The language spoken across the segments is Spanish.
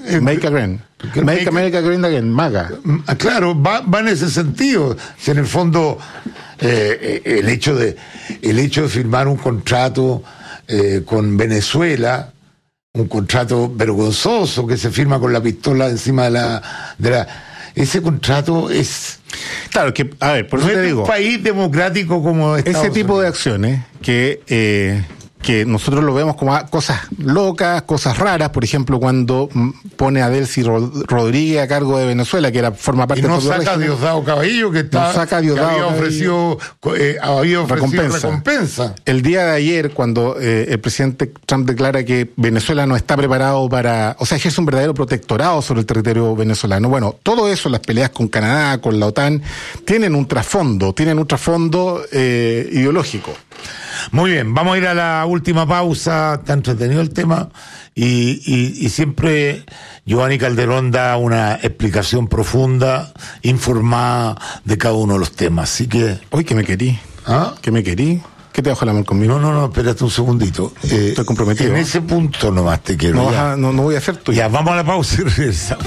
Make America Green Again, MAGA. Claro, va en ese sentido. Si en el fondo el hecho de firmar un contrato con Venezuela, un contrato vergonzoso que se firma con la pistola encima de la ese contrato es... Claro, que, a ver, por eso te digo... un país democrático como Estados Ese tipo Unidos. de acciones que nosotros lo vemos como cosas locas, cosas raras, por ejemplo, cuando pone a Delcy Rodríguez a cargo de Venezuela, que forma parte y no del propio saca a régimen. Diosdado Cabello, que había ofrecido recompensa. El día de ayer, cuando el presidente Trump declara que Venezuela no está preparado ejerce un verdadero protectorado sobre el territorio venezolano. Bueno, todo eso, las peleas con Canadá, con la OTAN, tienen un trasfondo ideológico. Muy bien, vamos a ir a la última pausa. Está entretenido el tema y siempre Giovanni Calderón da una explicación profunda, informada de cada uno de los temas. Así que... Hoy que me querí. ¿Ah? ¿Que me querí? ¿Qué te bajo el amor conmigo? No, espérate un segundito. Estoy comprometido. En ese punto nomás te quiero. No voy a hacer tuyo. Ya, vamos a la pausa y regresamos.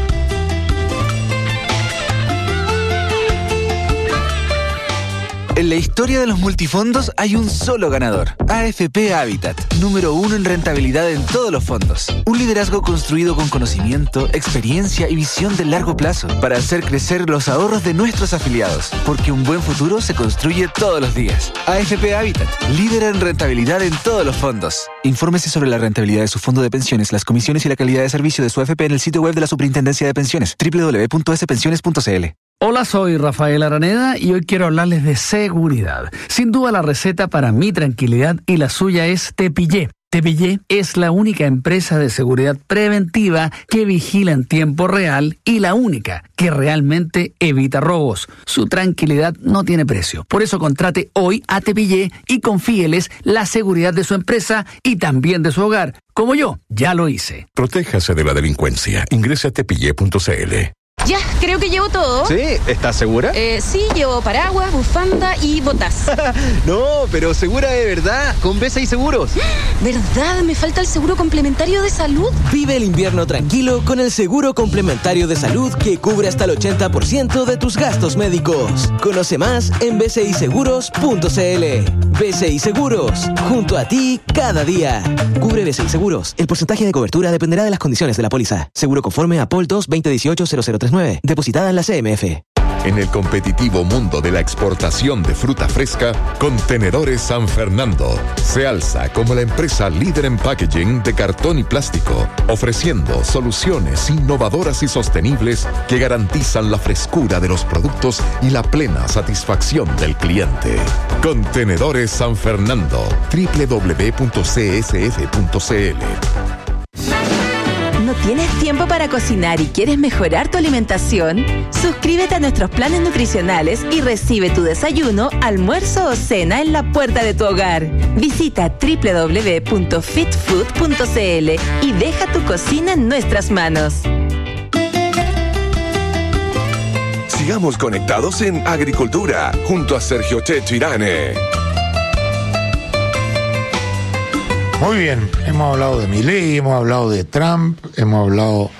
En la historia de los multifondos hay un solo ganador, AFP Habitat, número 1 en rentabilidad en todos los fondos. Un liderazgo construido con conocimiento, experiencia y visión de largo plazo para hacer crecer los ahorros de nuestros afiliados, porque un buen futuro se construye todos los días. AFP Habitat, líder en rentabilidad en todos los fondos. Infórmese sobre la rentabilidad de su fondo de pensiones, las comisiones y la calidad de servicio de su AFP en el sitio web de la Superintendencia de Pensiones, www.spensiones.cl. Hola, soy Rafael Araneda y hoy quiero hablarles de seguridad. Sin duda la receta para mi tranquilidad y la suya es Tepillé. Tepillé es la única empresa de seguridad preventiva que vigila en tiempo real y la única que realmente evita robos. Su tranquilidad no tiene precio. Por eso contrate hoy a Tepillé y confíeles la seguridad de su empresa y también de su hogar. Como yo, ya lo hice. Protéjase de la delincuencia. Ingrese a tepillé.cl. Ya, creo que llevo todo. ¿Sí? ¿Estás segura? Sí, llevo paraguas, bufanda y botas. No, pero segura de verdad, con BCI Seguros. ¿Verdad? Me falta el seguro complementario de salud. Vive el invierno tranquilo con el seguro complementario de salud que cubre hasta el 80% de tus gastos médicos. Conoce más en bciseguros.cl. BCI Seguros, junto a ti cada día. Cubre BCI Seguros. El porcentaje de cobertura dependerá de las condiciones de la póliza. Seguro conforme a POL 2 2018-0039. Depositada en la CMF. En el competitivo mundo de la exportación de fruta fresca, Contenedores San Fernando se alza como la empresa líder en packaging de cartón y plástico, ofreciendo soluciones innovadoras y sostenibles que garantizan la frescura de los productos y la plena satisfacción del cliente. Contenedores San Fernando, www.csf.cl. ¿No tienes tiempo para cocinar y quieres mejorar tu alimentación? Suscríbete a nuestros planes nutricionales y recibe tu desayuno, almuerzo o cena en la puerta de tu hogar. Visita www.fitfood.cl y deja tu cocina en nuestras manos. Sigamos conectados en Agricultura, junto a Sergio Checho Irane. Muy bien, hemos hablado de Milei, hemos hablado de Trump, hemos hablado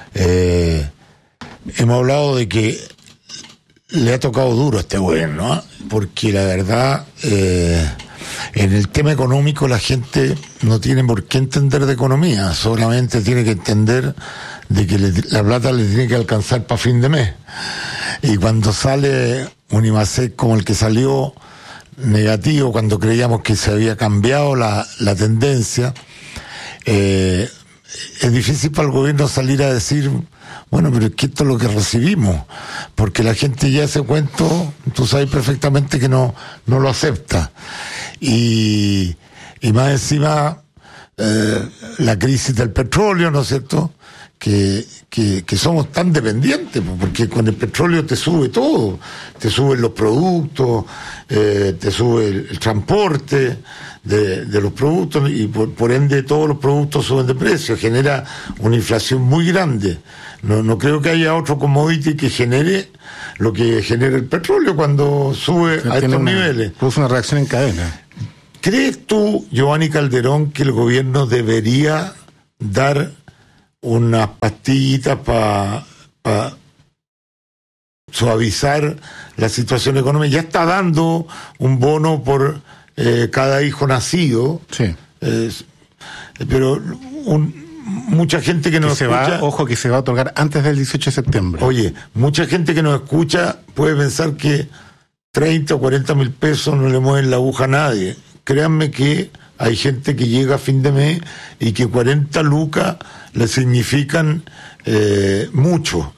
de que le ha tocado duro a este güey, ¿no? Porque la verdad, en el tema económico la gente no tiene por qué entender de economía, solamente tiene que entender de que la plata le tiene que alcanzar para fin de mes. Y cuando sale un IMASEC como el que salió, negativo, cuando creíamos que se había cambiado la tendencia, es difícil para el gobierno salir a decir, bueno, pero es que esto es lo que recibimos, porque la gente ya ese cuento, tú sabes perfectamente que no lo acepta. Y más encima, la crisis del petróleo, ¿no es cierto?, que somos tan dependientes, porque con el petróleo te sube todo, te suben los productos, te sube el transporte de los productos y por ende todos los productos suben de precio, genera una inflación muy grande. No creo que haya otro commodity que genere lo que genera el petróleo cuando sube a estos niveles. Produce una reacción en cadena. ¿Crees tú, Giovanni Calderón, que el gobierno debería dar unas pastillitas para suavizar la situación económica. Ya está dando un bono por cada hijo nacido. Sí. Pero mucha gente que nos escucha... Ojo, que se va a otorgar antes del 18 de septiembre. Oye, mucha gente que nos escucha puede pensar que 30 o 40 mil pesos no le mueven la aguja a nadie. Créanme que hay gente que llega a fin de mes y que 40 lucas le significan mucho.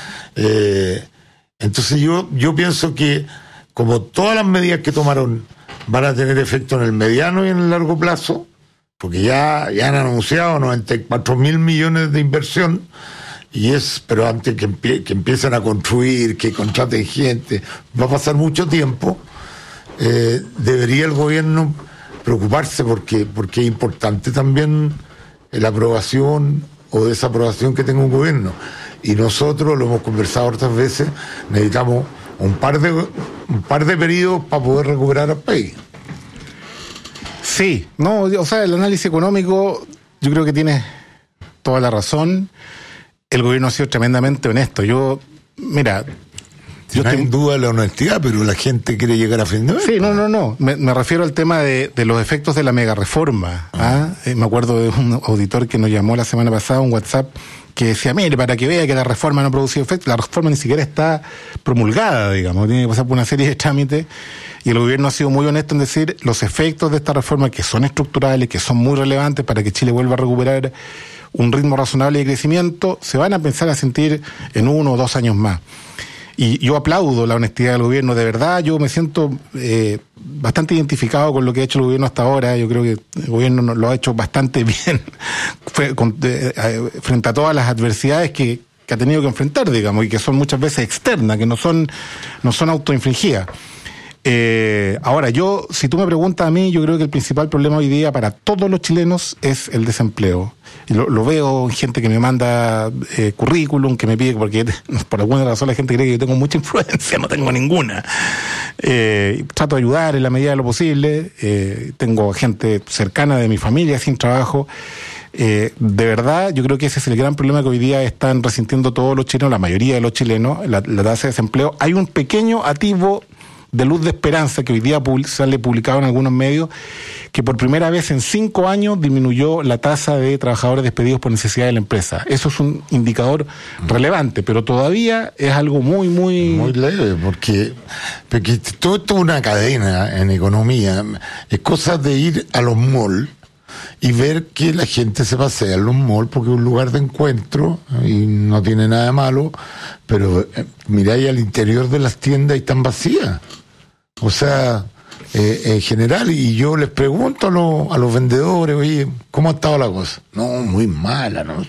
Entonces yo pienso que como todas las medidas que tomaron van a tener efecto en el mediano y en el largo plazo, porque ya han anunciado 94.000 millones de inversión, pero antes que empiecen a construir, que contraten gente, va a pasar mucho tiempo. Debería el gobierno preocuparse porque es importante también la aprobación o desaprobación que tenga un gobierno. Y nosotros, lo hemos conversado otras veces, necesitamos un par de periodos para poder recuperar al país. Sí, el análisis económico, yo creo que tiene toda la razón. El gobierno ha sido tremendamente honesto. Yo estoy en duda de la honestidad, pero la gente quiere llegar a fin de mes. Sí, no. Me refiero al tema de los efectos de la mega reforma. Me acuerdo de un auditor que nos llamó la semana pasada, un WhatsApp, que decía, mire, para que vea que la reforma no ha producido efectos, la reforma ni siquiera está promulgada, digamos, tiene que pasar por una serie de trámites, y el gobierno ha sido muy honesto en decir los efectos de esta reforma, que son estructurales, que son muy relevantes para que Chile vuelva a recuperar un ritmo razonable de crecimiento, se van a empezar a sentir en 1 o 2 años más. Y yo aplaudo la honestidad del gobierno, de verdad, yo me siento bastante identificado con lo que ha hecho el gobierno hasta ahora. Yo creo que el gobierno lo ha hecho bastante bien frente a todas las adversidades que ha tenido que enfrentar, digamos, y que son muchas veces externas, que no son autoinfligidas. Ahora, si tú me preguntas a mí, yo creo que el principal problema hoy día para todos los chilenos es el desempleo. Y lo veo en gente que me manda currículum, que me pide, porque por alguna razón la gente cree que yo tengo mucha influencia, no tengo ninguna. Trato de ayudar en la medida de lo posible. Tengo gente cercana de mi familia sin trabajo. De verdad, yo creo que ese es el gran problema que hoy día están resintiendo todos los chilenos, la mayoría de los chilenos, la tasa de desempleo. Hay un pequeño atisbo de luz de esperanza que hoy día sale publicado en algunos medios, que por primera vez en 5 años disminuyó la tasa de trabajadores despedidos por necesidad de la empresa. Eso es un indicador relevante, pero todavía es algo muy leve, porque todo esto es una cadena en economía. Es cosa de ir a los malls y ver que la gente se pasea en los malls porque es un lugar de encuentro y no tiene nada de malo, pero miráis al interior de las tiendas y están vacías. O sea, en general, y yo les pregunto a los vendedores, oye, ¿cómo ha estado la cosa? No, muy mala, ¿no?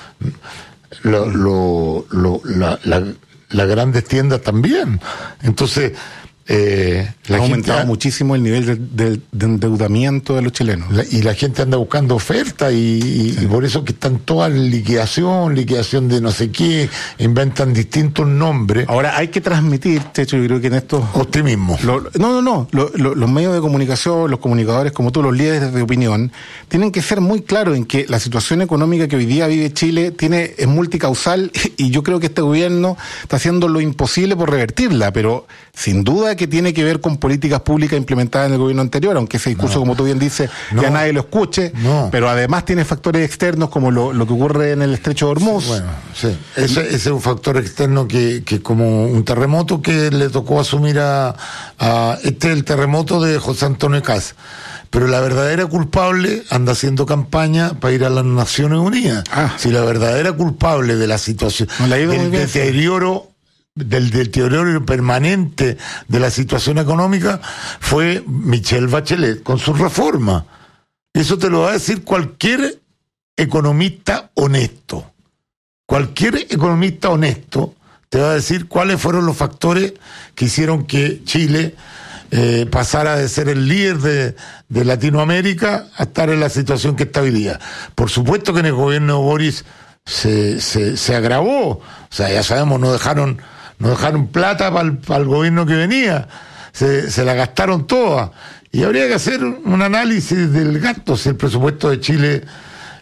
Las grandes tiendas también. Entonces, ha aumentado muchísimo el nivel de endeudamiento de los chilenos. Y la gente anda buscando ofertas y por eso que están todas en liquidación de no sé qué, inventan distintos nombres. Ahora hay que transmitir, Checho, yo creo que en estos... Optimismo. Los medios de comunicación, los comunicadores como tú, los líderes de opinión, tienen que ser muy claros en que la situación económica que hoy día vive Chile es multicausal, y yo creo que este gobierno está haciendo lo imposible por revertirla, pero sin duda que tiene que ver con políticas públicas implementadas en el gobierno anterior, aunque ese discurso, como tú bien dices, ya nadie lo escuche, pero además tiene factores externos como lo que ocurre en el estrecho de Hormuz. Bueno, sí, ese es un factor externo que como un terremoto que le tocó asumir el terremoto de José Antonio Kast. Pero la verdadera culpable anda haciendo campaña para ir a las Naciones Unidas. Si la verdadera culpable de la situación, del deterioro permanente de la situación económica, fue Michelle Bachelet con su reforma. Eso te lo va a decir cualquier economista honesto. Cualquier economista honesto te va a decir cuáles fueron los factores que hicieron que Chile pasara de ser el líder de Latinoamérica a estar en la situación que está hoy día. Por supuesto que en el gobierno de Boris se agravó. O sea, ya sabemos, no dejaron plata para el gobierno que venía, se la gastaron toda, y habría que hacer un análisis del gasto. Si el presupuesto de Chile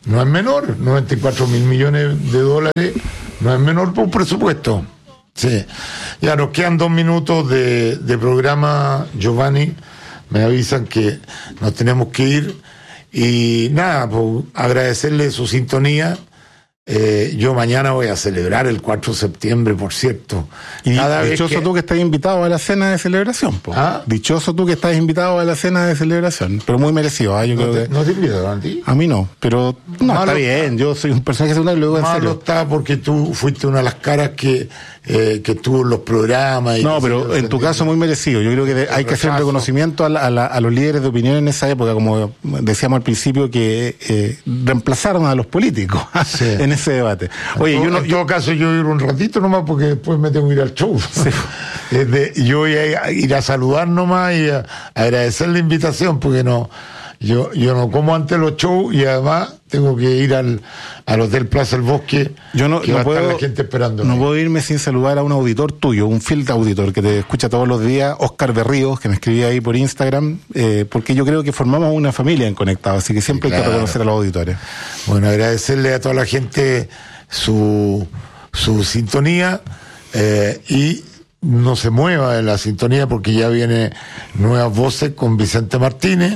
no es menor, 94 mil millones de dólares, no es menor por presupuesto. Sí. Ya nos quedan 2 minutos de programa, Giovanni. Me avisan que nos tenemos que ir. Y nada, pues agradecerle su sintonía. Yo mañana voy a celebrar el 4 de septiembre, por cierto. Y dichoso tú que estás invitado a la cena de celebración, po. Dichoso tú que estás invitado a la cena de celebración, pero muy merecido, ¿eh? Yo creo que... ¿No te invitaron a ti? A mí no, pero no, está bien, yo soy un personaje secundario y luego en serio. Malo está porque tú fuiste una de las caras que tuvo los programas. No, pero en tu caso muy merecido. Yo creo que hay que hacer un reconocimiento a los líderes de opinión en esa época, como decíamos al principio, que reemplazaron a los políticos en ese debate. Oye, en todo caso yo voy a ir un ratito nomás porque después me tengo que ir al show. Sí. Yo voy a ir a saludar nomás y a agradecer la invitación porque yo no como antes los shows y además tengo que ir al Hotel Plaza El Bosque. Yo no puedo, estar la gente esperando. No puedo irme sin saludar a un auditor tuyo, un field auditor que te escucha todos los días, Oscar Berríos, que me escribía ahí por Instagram, porque yo creo que formamos una familia en Conectado, así que siempre hay que reconocer a los auditores. Bueno, agradecerle a toda la gente su sintonía y no se mueva de la sintonía porque ya viene Nuevas Voces con Vicente Martínez.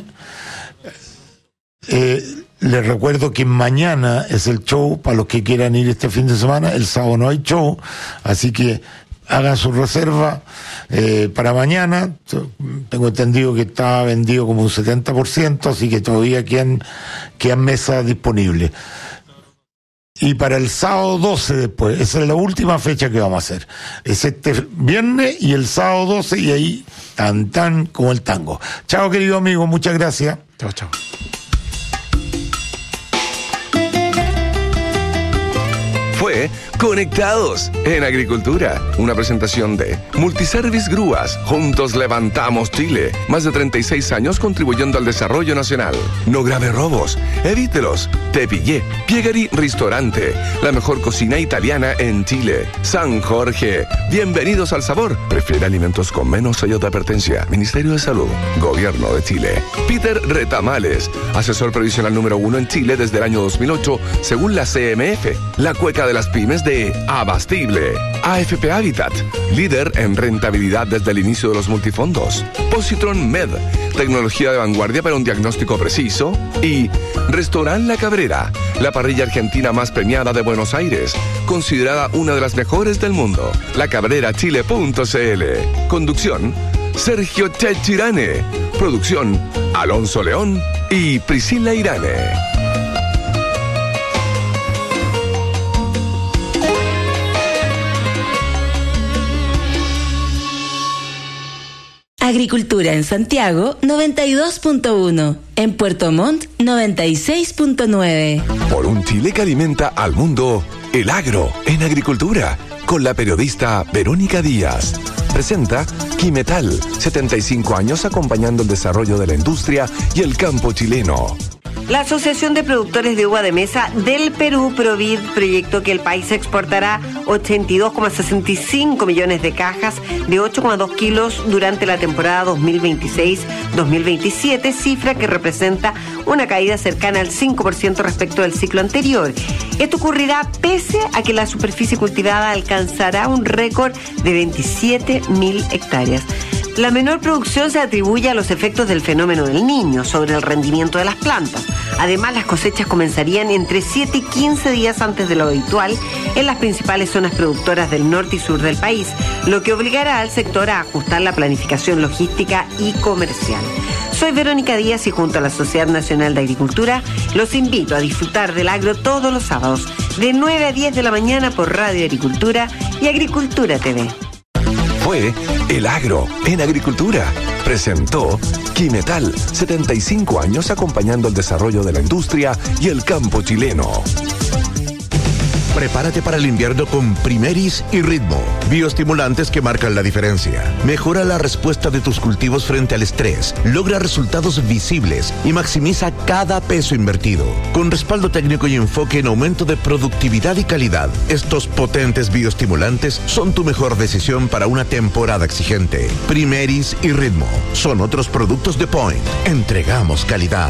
Les recuerdo que mañana es el show para los que quieran ir este fin de semana. El sábado no hay show, así que hagan su reserva para mañana. Tengo entendido que está vendido como un 70%, así que todavía quedan mesas disponibles. Y para el sábado 12 después, esa es la última fecha que vamos a hacer. Es este viernes y el sábado 12 y ahí tan como el tango. Chao, querido amigo, muchas gracias. Chao. Fue Conectados en Agricultura, una presentación de Multiservice Grúas. Juntos levantamos Chile. Más de 36 años contribuyendo al desarrollo nacional. No grave robos, evítelos. Te Pillé, Piegari Ristorante, la mejor cocina italiana en Chile. San Jorge, bienvenidos al sabor. Prefiere alimentos con menos sello de advertencia. Ministerio de Salud, Gobierno de Chile. Peter Retamales, asesor previsional número 1 en Chile desde el año 2008, según la CMF. La cueca de las pymes de Abastible. AFP Habitat, líder en rentabilidad desde el inicio de los multifondos. Positron Med, tecnología de vanguardia para un diagnóstico preciso. Y Restaurant La Cabrera, la parrilla argentina más premiada de Buenos Aires, considerada una de las mejores del mundo. lacabrerachile.cl. Conducción, Sergio Chechirane. Producción, Alonso León y Priscila Irane. Agricultura en Santiago, 92.1. En Puerto Montt, 96.9. Por un Chile que alimenta al mundo, El Agro en Agricultura, con la periodista Verónica Díaz. Presenta Quimetal, 75 años acompañando el desarrollo de la industria y el campo chileno. La Asociación de Productores de Uva de Mesa del Perú, Provid, proyectó que el país exportará 82,65 millones de cajas de 8,2 kilos durante la temporada 2026-2027, cifra que representa una caída cercana al 5% respecto del ciclo anterior. Esto ocurrirá pese a que la superficie cultivada alcanzará un récord de 27.000 hectáreas. La menor producción se atribuye a los efectos del fenómeno del Niño sobre el rendimiento de las plantas. Además, las cosechas comenzarían entre 7 y 15 días antes de lo habitual en las principales zonas productoras del norte y sur del país, lo que obligará al sector a ajustar la planificación logística y comercial. Soy Verónica Díaz y junto a la Sociedad Nacional de Agricultura los invito a disfrutar del agro todos los sábados de 9 a 10 de la mañana por Radio Agricultura y Agricultura TV. Fue El Agro en Agricultura. Presentó Quimetal, 75 años acompañando el desarrollo de la industria y el campo chileno. Prepárate para el invierno con Primeris y Ritmo, bioestimulantes que marcan la diferencia. Mejora la respuesta de tus cultivos frente al estrés, logra resultados visibles y maximiza cada peso invertido. Con respaldo técnico y enfoque en aumento de productividad y calidad, estos potentes bioestimulantes son tu mejor decisión para una temporada exigente. Primeris y Ritmo son otros productos de Point. Entregamos calidad.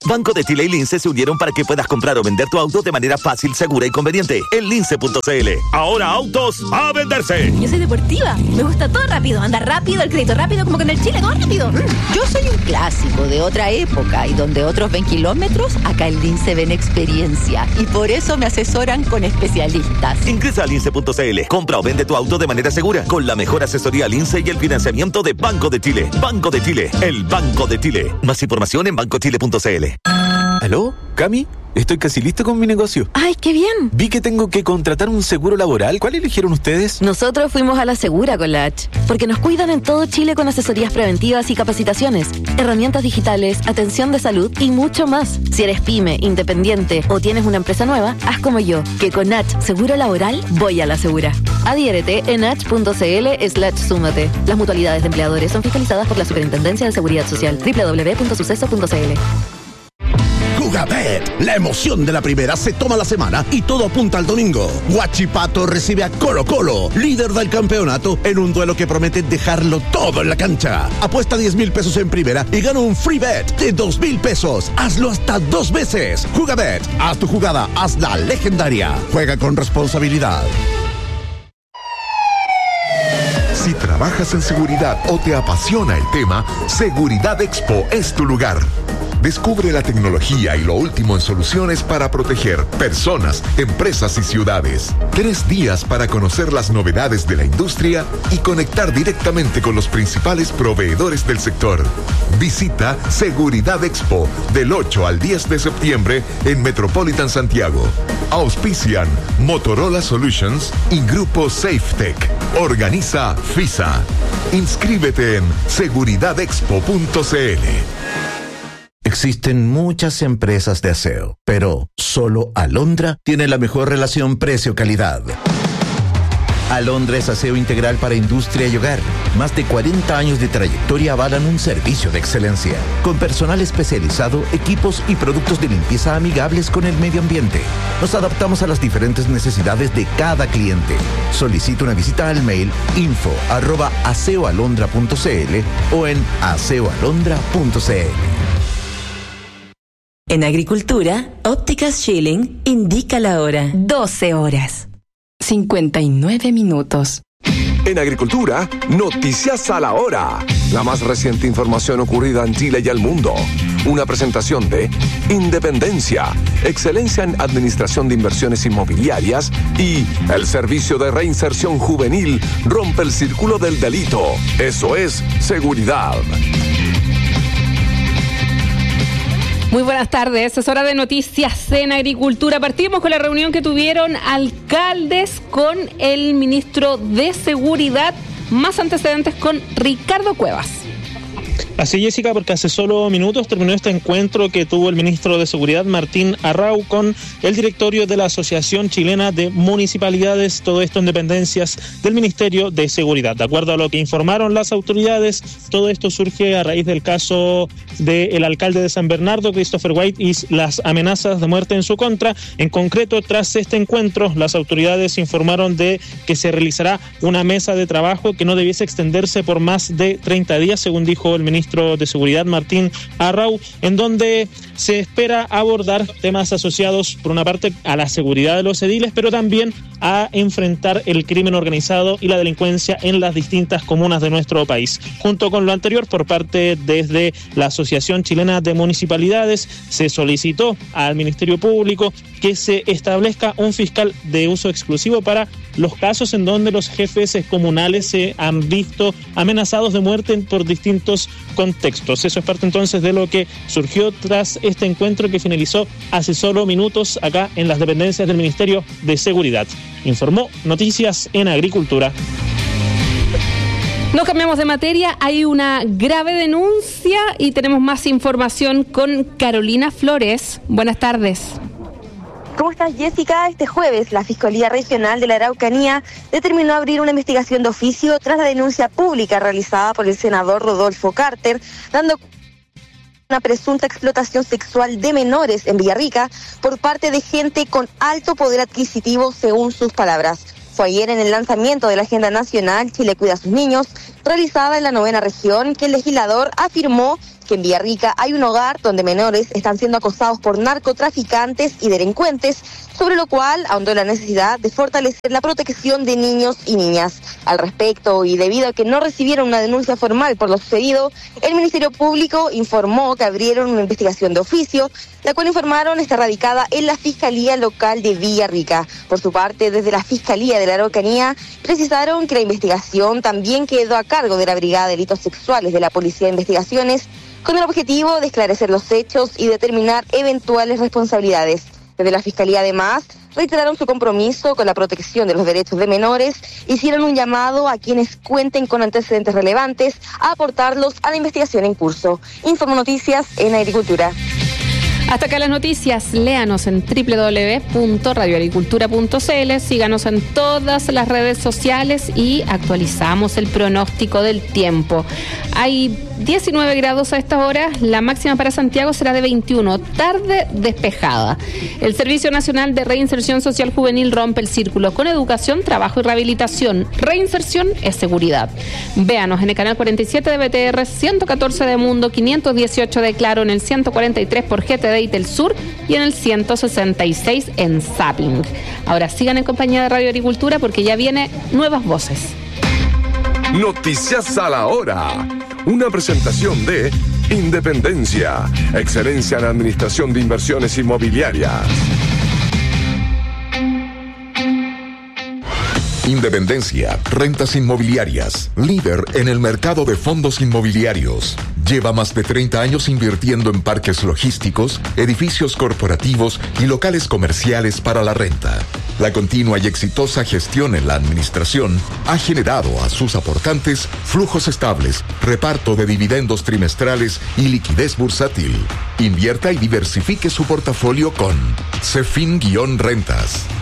Banco de Chile y Lince se unieron para que puedas comprar o vender tu auto de manera fácil, segura y conveniente en lince.cl. Ahora autos a venderse. Yo soy deportiva, me gusta todo rápido, andar rápido, el crédito rápido, como que en el Chile todo rápido. Yo soy un clásico de otra época y donde otros ven kilómetros, acá en Lince ven experiencia y por eso me asesoran con especialistas. Ingresa a lince.cl, compra o vende tu auto de manera segura con la mejor asesoría Lince y el financiamiento de Banco de Chile. Banco de Chile, el Banco de Chile. Más información en bancochile.cl. ¿Aló? ¿Cami? Estoy casi listo con mi negocio. ¡Ay, qué bien! Vi que tengo que contratar un seguro laboral. ¿Cuál eligieron ustedes? Nosotros fuimos a la Segura con la H, porque nos cuidan en todo Chile con asesorías preventivas y capacitaciones, herramientas digitales, atención de salud y mucho más. Si eres pyme, independiente o tienes una empresa nueva, haz como yo, que con H Seguro Laboral voy a la Segura. Adhiérete en h.cl/súmate. Las mutualidades de empleadores son fiscalizadas por la Superintendencia de Seguridad Social. www.suceso.cl. Jugabet, la emoción de la primera se toma la semana y todo apunta al domingo. Huachipato recibe a Colo Colo, líder del campeonato, en un duelo que promete dejarlo todo en la cancha. Apuesta 10,000 pesos en primera y gana un free bet de 2,000 pesos. Hazlo hasta 2 veces. Jugabet, haz tu jugada, hazla legendaria. Juega con responsabilidad. Si trabajas en seguridad o te apasiona el tema, Seguridad Expo es tu lugar. Descubre la tecnología y lo último en soluciones para proteger personas, empresas y ciudades. 3 días para conocer las novedades de la industria y conectar directamente con los principales proveedores del sector. Visita Seguridad Expo del 8 al 10 de septiembre en Metropolitan Santiago. Auspician Motorola Solutions y Grupo SafeTech. Organiza FISA. Inscríbete en seguridadexpo.cl. Existen muchas empresas de aseo, pero solo Alondra tiene la mejor relación precio-calidad. Alondra es aseo integral para industria y hogar. Más de 40 años de trayectoria avalan un servicio de excelencia, con personal especializado, equipos y productos de limpieza amigables con el medio ambiente. Nos adaptamos a las diferentes necesidades de cada cliente. Solicita una visita al mail info@aseoalondra.cl o en aseoalondra.cl. En Agricultura, Ópticas Schilling indica la hora. 12 horas. 59 minutos. En Agricultura, noticias a la hora. La más reciente información ocurrida en Chile y el mundo. Una presentación de Independencia, excelencia en administración de inversiones inmobiliarias y el Servicio de Reinserción Juvenil rompe el círculo del delito. Eso es seguridad. Muy buenas tardes, es hora de noticias en Agricultura. Partimos con la reunión que tuvieron alcaldes con el ministro de Seguridad, más antecedentes con Ricardo Cuevas. Así, Jessica, porque hace solo minutos terminó este encuentro que tuvo el ministro de Seguridad, Martín Arrau, con el directorio de la Asociación Chilena de Municipalidades, todo esto en dependencias del Ministerio de Seguridad. De acuerdo a lo que informaron las autoridades, todo esto surge a raíz del caso del alcalde de San Bernardo, Christopher White, y las amenazas de muerte en su contra. En concreto, tras este encuentro, las autoridades informaron de que se realizará una mesa de trabajo que no debiese extenderse por más de 30 días, según dijo el ministro de Seguridad, Martín Arrau, en donde se espera abordar temas asociados, por una parte, a la seguridad de los ediles, pero también a enfrentar el crimen organizado y la delincuencia en las distintas comunas de nuestro país. Junto con lo anterior, por parte desde la Asociación Chilena de Municipalidades, se solicitó al Ministerio Público que se establezca un fiscal de uso exclusivo para los casos en donde los jefes comunales se han visto amenazados de muerte por distintos contextos. Eso es parte entonces de lo que surgió tras este encuentro que finalizó hace solo minutos acá en las dependencias del Ministerio de Seguridad. Informó Noticias en Agricultura. No cambiamos de materia, hay una grave denuncia y tenemos más información con Carolina Flores. Buenas tardes. ¿Cómo estás, Jessica? Este jueves, la Fiscalía Regional de la Araucanía determinó abrir una investigación de oficio tras la denuncia pública realizada por el senador Rodolfo Carter, dando una presunta explotación sexual de menores en Villarrica por parte de gente con alto poder adquisitivo, según sus palabras. Fue ayer en el lanzamiento de la Agenda Nacional Chile Cuida a sus Niños, realizada en la 9ª región, que el legislador afirmó que en Villarrica hay un hogar donde menores están siendo acosados por narcotraficantes y delincuentes, sobre lo cual ahondó la necesidad de fortalecer la protección de niños y niñas. Al respecto, y debido a que no recibieron una denuncia formal por lo sucedido, el Ministerio Público informó que abrieron una investigación de oficio, la cual informaron está radicada en la Fiscalía Local de Villarrica. Por su parte, desde la Fiscalía de la Araucanía, precisaron que la investigación también quedó a cargo de la Brigada de Delitos Sexuales de la Policía de Investigaciones, con el objetivo de esclarecer los hechos y determinar eventuales responsabilidades. Desde la Fiscalía, además, reiteraron su compromiso con la protección de los derechos de menores, hicieron un llamado a quienes cuenten con antecedentes relevantes a aportarlos a la investigación en curso. Informo Noticias en Agricultura. Hasta acá las noticias. Léanos en www.radioagricultura.cl, síganos en todas las redes sociales y actualizamos el pronóstico del tiempo. Hay 19 grados a esta hora, la máxima para Santiago será de 21, tarde despejada. El Servicio Nacional de Reinserción Social Juvenil rompe el círculo con educación, trabajo y rehabilitación. Reinserción es seguridad. Véanos en el canal 47 de BTR, 114 de Mundo, 518 de Claro, en el 143 por GTD y Telsur y en el 166 en Zapping. Ahora sigan en compañía de Radio Agricultura porque ya viene Nuevas Voces. Noticias a la hora. Una presentación de Independencia, excelencia en administración de inversiones inmobiliarias. Independencia, rentas inmobiliarias, líder en el mercado de fondos inmobiliarios. Lleva más de 30 años invirtiendo en parques logísticos, edificios corporativos y locales comerciales para la renta. La continua y exitosa gestión en la administración ha generado a sus aportantes flujos estables, reparto de dividendos trimestrales y liquidez bursátil. Invierta y diversifique su portafolio con Cefin-Rentas.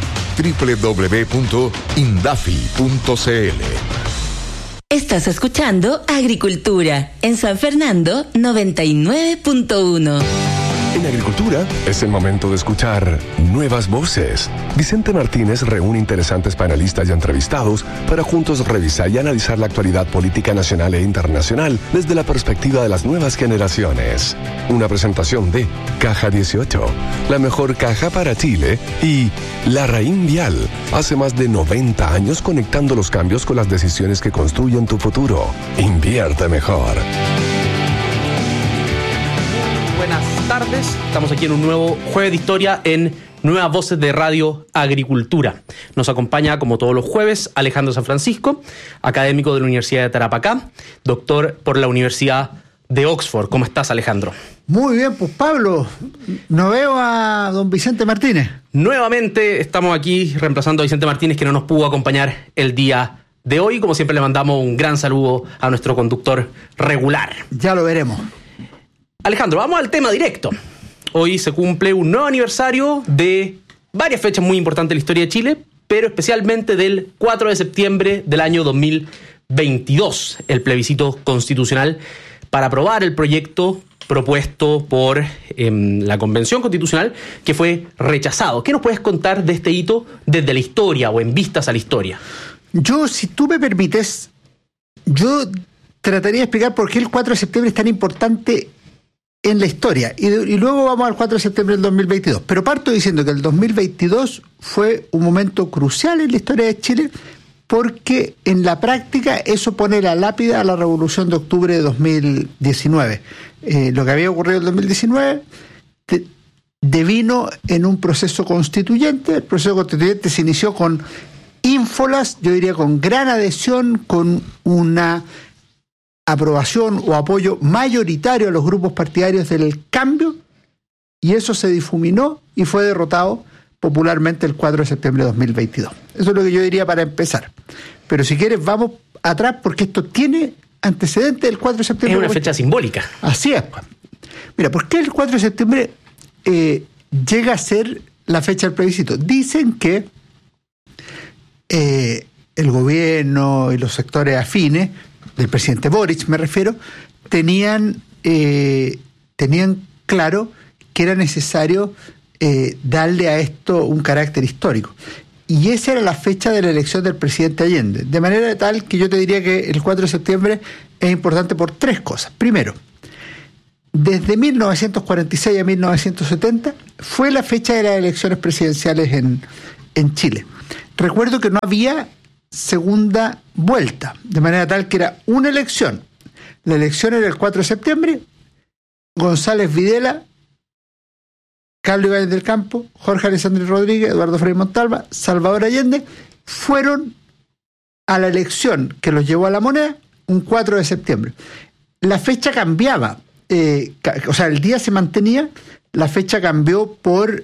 www.indafi.cl. Estás escuchando Agricultura en San Fernando 99.1. En Agricultura es el momento de escuchar Nuevas Voces. Vicente Martínez reúne interesantes panelistas y entrevistados para juntos revisar y analizar la actualidad política nacional e internacional desde la perspectiva de las nuevas generaciones. Una presentación de Caja 18, la mejor caja para Chile, y Larraín Vial, hace más de 90 años conectando los cambios con las decisiones que construyen tu futuro. Invierte mejor. Buenas tardes, estamos aquí en un nuevo Jueves de Historia en Nuevas Voces de Radio Agricultura. Nos acompaña, como todos los jueves, Alejandro San Francisco, académico de la Universidad de Tarapacá, doctor por la Universidad de Oxford. ¿Cómo estás, Alejandro? Muy bien, pues Pablo, no veo a don Vicente Martínez. Nuevamente estamos aquí reemplazando a Vicente Martínez, que no nos pudo acompañar el día de hoy. Como siempre, le mandamos un gran saludo a nuestro conductor regular. Ya lo veremos. Alejandro, vamos al tema directo. Hoy se cumple un nuevo aniversario de varias fechas muy importantes de la historia de Chile, pero especialmente del 4 de septiembre del año 2022, el plebiscito constitucional para aprobar el proyecto propuesto por la Convención Constitucional, que fue rechazado. ¿Qué nos puedes contar de este hito desde la historia o en vistas a la historia? Yo, si tú me permites, yo trataría de explicar por qué el 4 de septiembre es tan importante en la historia, y luego vamos al 4 de septiembre del 2022. Pero parto diciendo que el 2022 fue un momento crucial en la historia de Chile, porque en la práctica eso pone la lápida a la Revolución de Octubre de 2019. Lo que había ocurrido en 2019 devino en un proceso constituyente. El proceso constituyente se inició con ínfolas, yo diría con gran adhesión, con una aprobación o apoyo mayoritario a los grupos partidarios del cambio, y eso se difuminó y fue derrotado popularmente el 4 de septiembre de 2022. Eso es lo que yo diría para empezar. Pero si quieres, vamos atrás, porque esto tiene antecedentes del 4 de septiembre. Es una fecha simbólica. Así es. Mira, ¿por qué el 4 de septiembre llega a ser la fecha del plebiscito? Dicen que el gobierno y los sectores afines del presidente Boric, me refiero, tenían claro que era necesario darle a esto un carácter histórico. Y esa era la fecha de la elección del presidente Allende. De manera tal que yo te diría que el 4 de septiembre es importante por tres cosas. Primero, desde 1946 a 1970 fue la fecha de las elecciones presidenciales en Chile. Recuerdo que no había segunda vuelta, de manera tal que era una elección. La elección era el 4 de septiembre, González Videla, Carlos Ibáñez del Campo, Jorge Alessandri Rodríguez, Eduardo Frei Montalva, Salvador Allende, fueron a la elección que los llevó a la moneda un 4 de septiembre. La fecha cambiaba, o sea, el día se mantenía, la fecha cambió por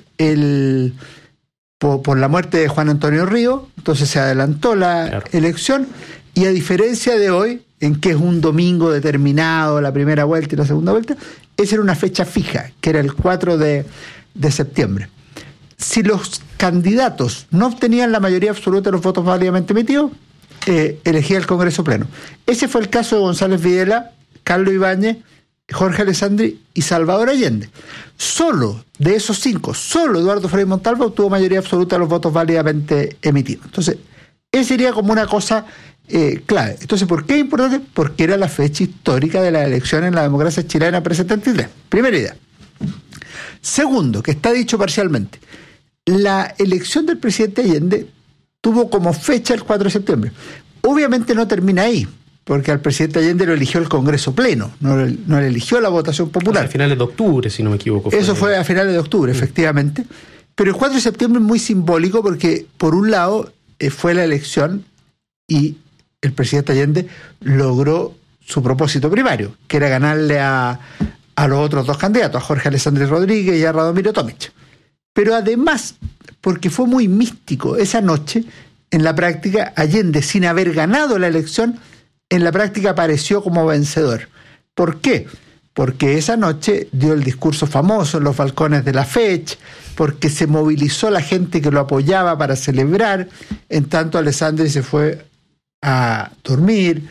la muerte de Juan Antonio Río, entonces se adelantó la elección, y a diferencia de hoy, en que es un domingo determinado, la primera vuelta y la segunda vuelta, esa era una fecha fija, que era el 4 de septiembre. Si los candidatos no obtenían la mayoría absoluta de los votos válidamente emitidos, elegía el Congreso Pleno. Ese fue el caso de González Videla, Carlos Ibáñez, Jorge Alessandri y Salvador Allende. Solo de esos 5, solo Eduardo Frei Montalva obtuvo mayoría absoluta de los votos válidamente emitidos. Entonces, esa sería como una cosa clave. Entonces, ¿por qué es importante? Porque era la fecha histórica de las elecciones en la democracia chilena pre-73. Primera idea. Segundo, que está dicho parcialmente, la elección del presidente Allende tuvo como fecha el 4 de septiembre. Obviamente no termina ahí, porque al presidente Allende lo eligió el Congreso Pleno, no le eligió la votación popular. A finales de octubre, si no me equivoco. Eso fue a finales de octubre, efectivamente. Pero el 4 de septiembre es muy simbólico porque, por un lado, fue la elección y el presidente Allende logró su propósito primario, que era ganarle a los otros dos candidatos, a Jorge Alessandri Rodríguez y a Radomiro Tomic. Pero además, porque fue muy místico, esa noche, en la práctica, Allende, sin haber ganado la elección, en la práctica apareció como vencedor. ¿Por qué? Porque esa noche dio el discurso famoso en los balcones de la FECH, porque se movilizó la gente que lo apoyaba para celebrar, en tanto Alessandri se fue a dormir,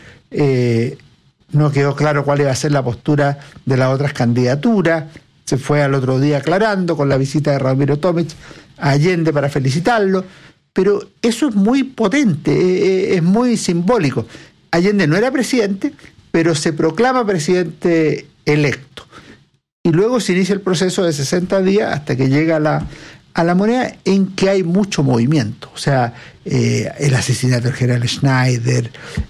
no quedó claro cuál iba a ser la postura de las otras candidaturas, se fue al otro día aclarando con la visita de Radomiro Tomic a Allende para felicitarlo, pero eso es muy potente, es muy simbólico. Allende no era presidente, pero se proclama presidente electo. Y luego se inicia el proceso de 60 días hasta que llega a la moneda, en que hay mucho movimiento. O sea, el asesinato del general Schneider,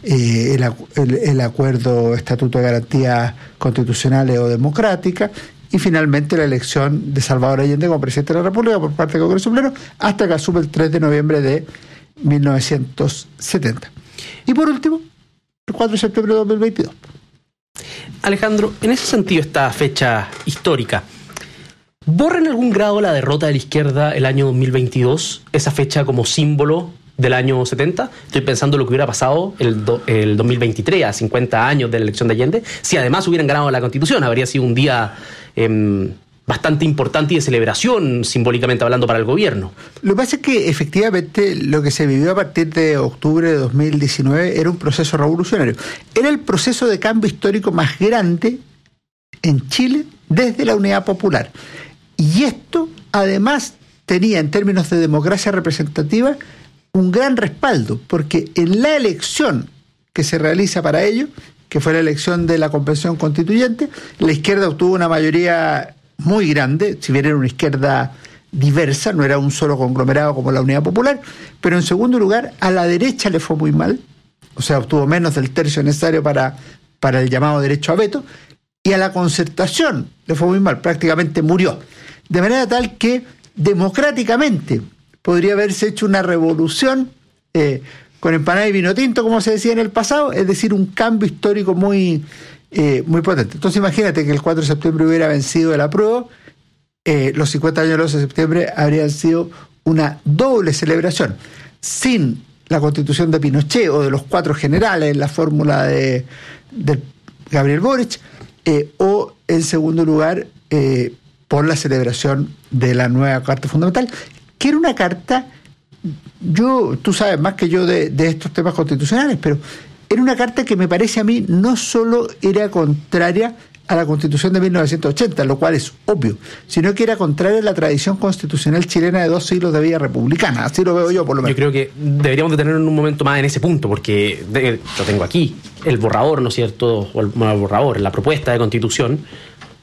el acuerdo Estatuto de Garantías Constitucionales o Democráticas, y finalmente la elección de Salvador Allende como presidente de la República por parte del Congreso Pleno, hasta que asume el 3 de noviembre de 1970. Y por último, el 4 de septiembre de 2022. Alejandro, en ese sentido, esta fecha histórica, ¿borra en algún grado la derrota de la izquierda el año 2022, esa fecha como símbolo del año 70? Estoy pensando en lo que hubiera pasado el 2023, a 50 años de la elección de Allende, si además hubieran ganado la Constitución. Habría sido un día bastante importante y de celebración, simbólicamente hablando, para el gobierno. Lo que pasa es que efectivamente lo que se vivió a partir de octubre de 2019 era un proceso revolucionario. Era el proceso de cambio histórico más grande en Chile desde la Unidad Popular. Y esto, además, tenía, en términos de democracia representativa, un gran respaldo, porque en la elección que se realiza para ello, que fue la elección de la Convención Constituyente, la izquierda obtuvo una mayoría muy grande, si bien era una izquierda diversa, no era un solo conglomerado como la Unidad Popular, pero en segundo lugar, a la derecha le fue muy mal, o sea, obtuvo menos del tercio necesario para el llamado derecho a veto, y a la Concertación le fue muy mal, prácticamente murió. De manera tal que democráticamente podría haberse hecho una revolución con empanada y vino tinto, como se decía en el pasado, es decir, un cambio histórico muy potente. Entonces imagínate que el 4 de septiembre hubiera vencido el apruebo, los 50 años del 11 de septiembre habrían sido una doble celebración. Sin la constitución de Pinochet o de los 4 generales en la fórmula de Gabriel Boric, o en segundo lugar por la celebración de la nueva Carta Fundamental, que era una carta, tú sabes más que yo de estos temas constitucionales, pero era una carta que me parece a mí no solo era contraria a la Constitución de 1980, lo cual es obvio, sino que era contraria a la tradición constitucional chilena de 2 siglos de vida republicana. Así lo veo yo, por lo menos. Yo creo que deberíamos detenernos en un momento más en ese punto, porque lo tengo aquí, el borrador, ¿no es cierto? O el borrador, la propuesta de Constitución,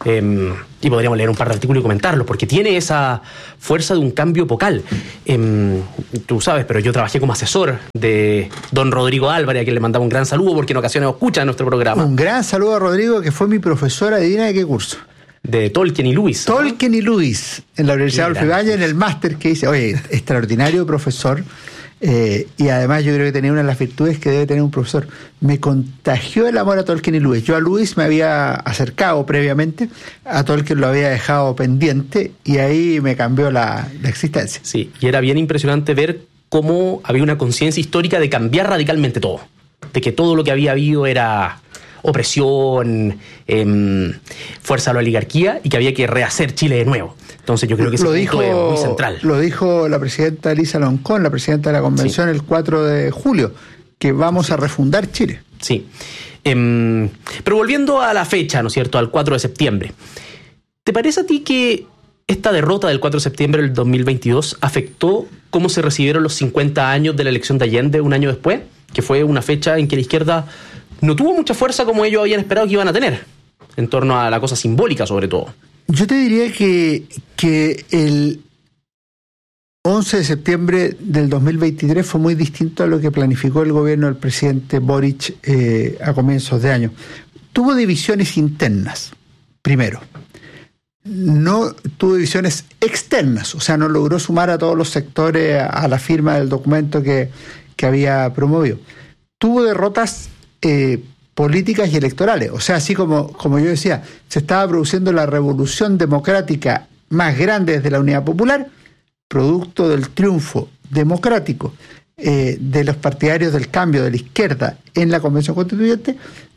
Y podríamos leer un par de artículos y comentarlos, porque tiene esa fuerza de un cambio epocal. Tú sabes, pero yo trabajé como asesor de don Rodrigo Álvarez, a quien le mandaba un gran saludo, porque en ocasiones escucha nuestro programa. Un gran saludo a Rodrigo, que fue mi profesor, adivina de qué curso. De Tolkien y Lewis. Tolkien y Lewis, en la Universidad Adolfo Ibáñez, en el máster que hice. Oye, extraordinario profesor. Y además yo creo que tenía una de las virtudes que debe tener un profesor. Me contagió el amor a Tolkien y Lewis. Yo a Lewis me había acercado previamente, a Tolkien lo había dejado pendiente y ahí me cambió la existencia. Sí, y era bien impresionante ver cómo había una conciencia histórica de cambiar radicalmente todo. De que todo lo que había habido era opresión, fuerza a la oligarquía, y que había que rehacer Chile de nuevo. Entonces yo creo que ese punto es muy central. Lo dijo la presidenta Elisa Loncón, la presidenta de la convención, el 4 de julio, que vamos a refundar Chile. Sí. Pero volviendo a la fecha, ¿no es cierto?, al 4 de septiembre. ¿Te parece a ti que esta derrota del 4 de septiembre del 2022 afectó cómo se recibieron los 50 años de la elección de Allende un año después? Que fue una fecha en que la izquierda no tuvo mucha fuerza como ellos habían esperado que iban a tener, en torno a la cosa simbólica sobre todo. Yo te diría que el 11 de septiembre del 2023 fue muy distinto a lo que planificó el gobierno del presidente Boric a comienzos de año. Tuvo divisiones internas, primero. No tuvo divisiones externas, o sea, no logró sumar a todos los sectores a la firma del documento que había promovido. Tuvo derrotas políticas y electorales. O sea, así como yo decía, se estaba produciendo la revolución democrática más grande desde la Unidad Popular, producto del triunfo democrático de los partidarios del cambio de la izquierda en la Convención Constituyente.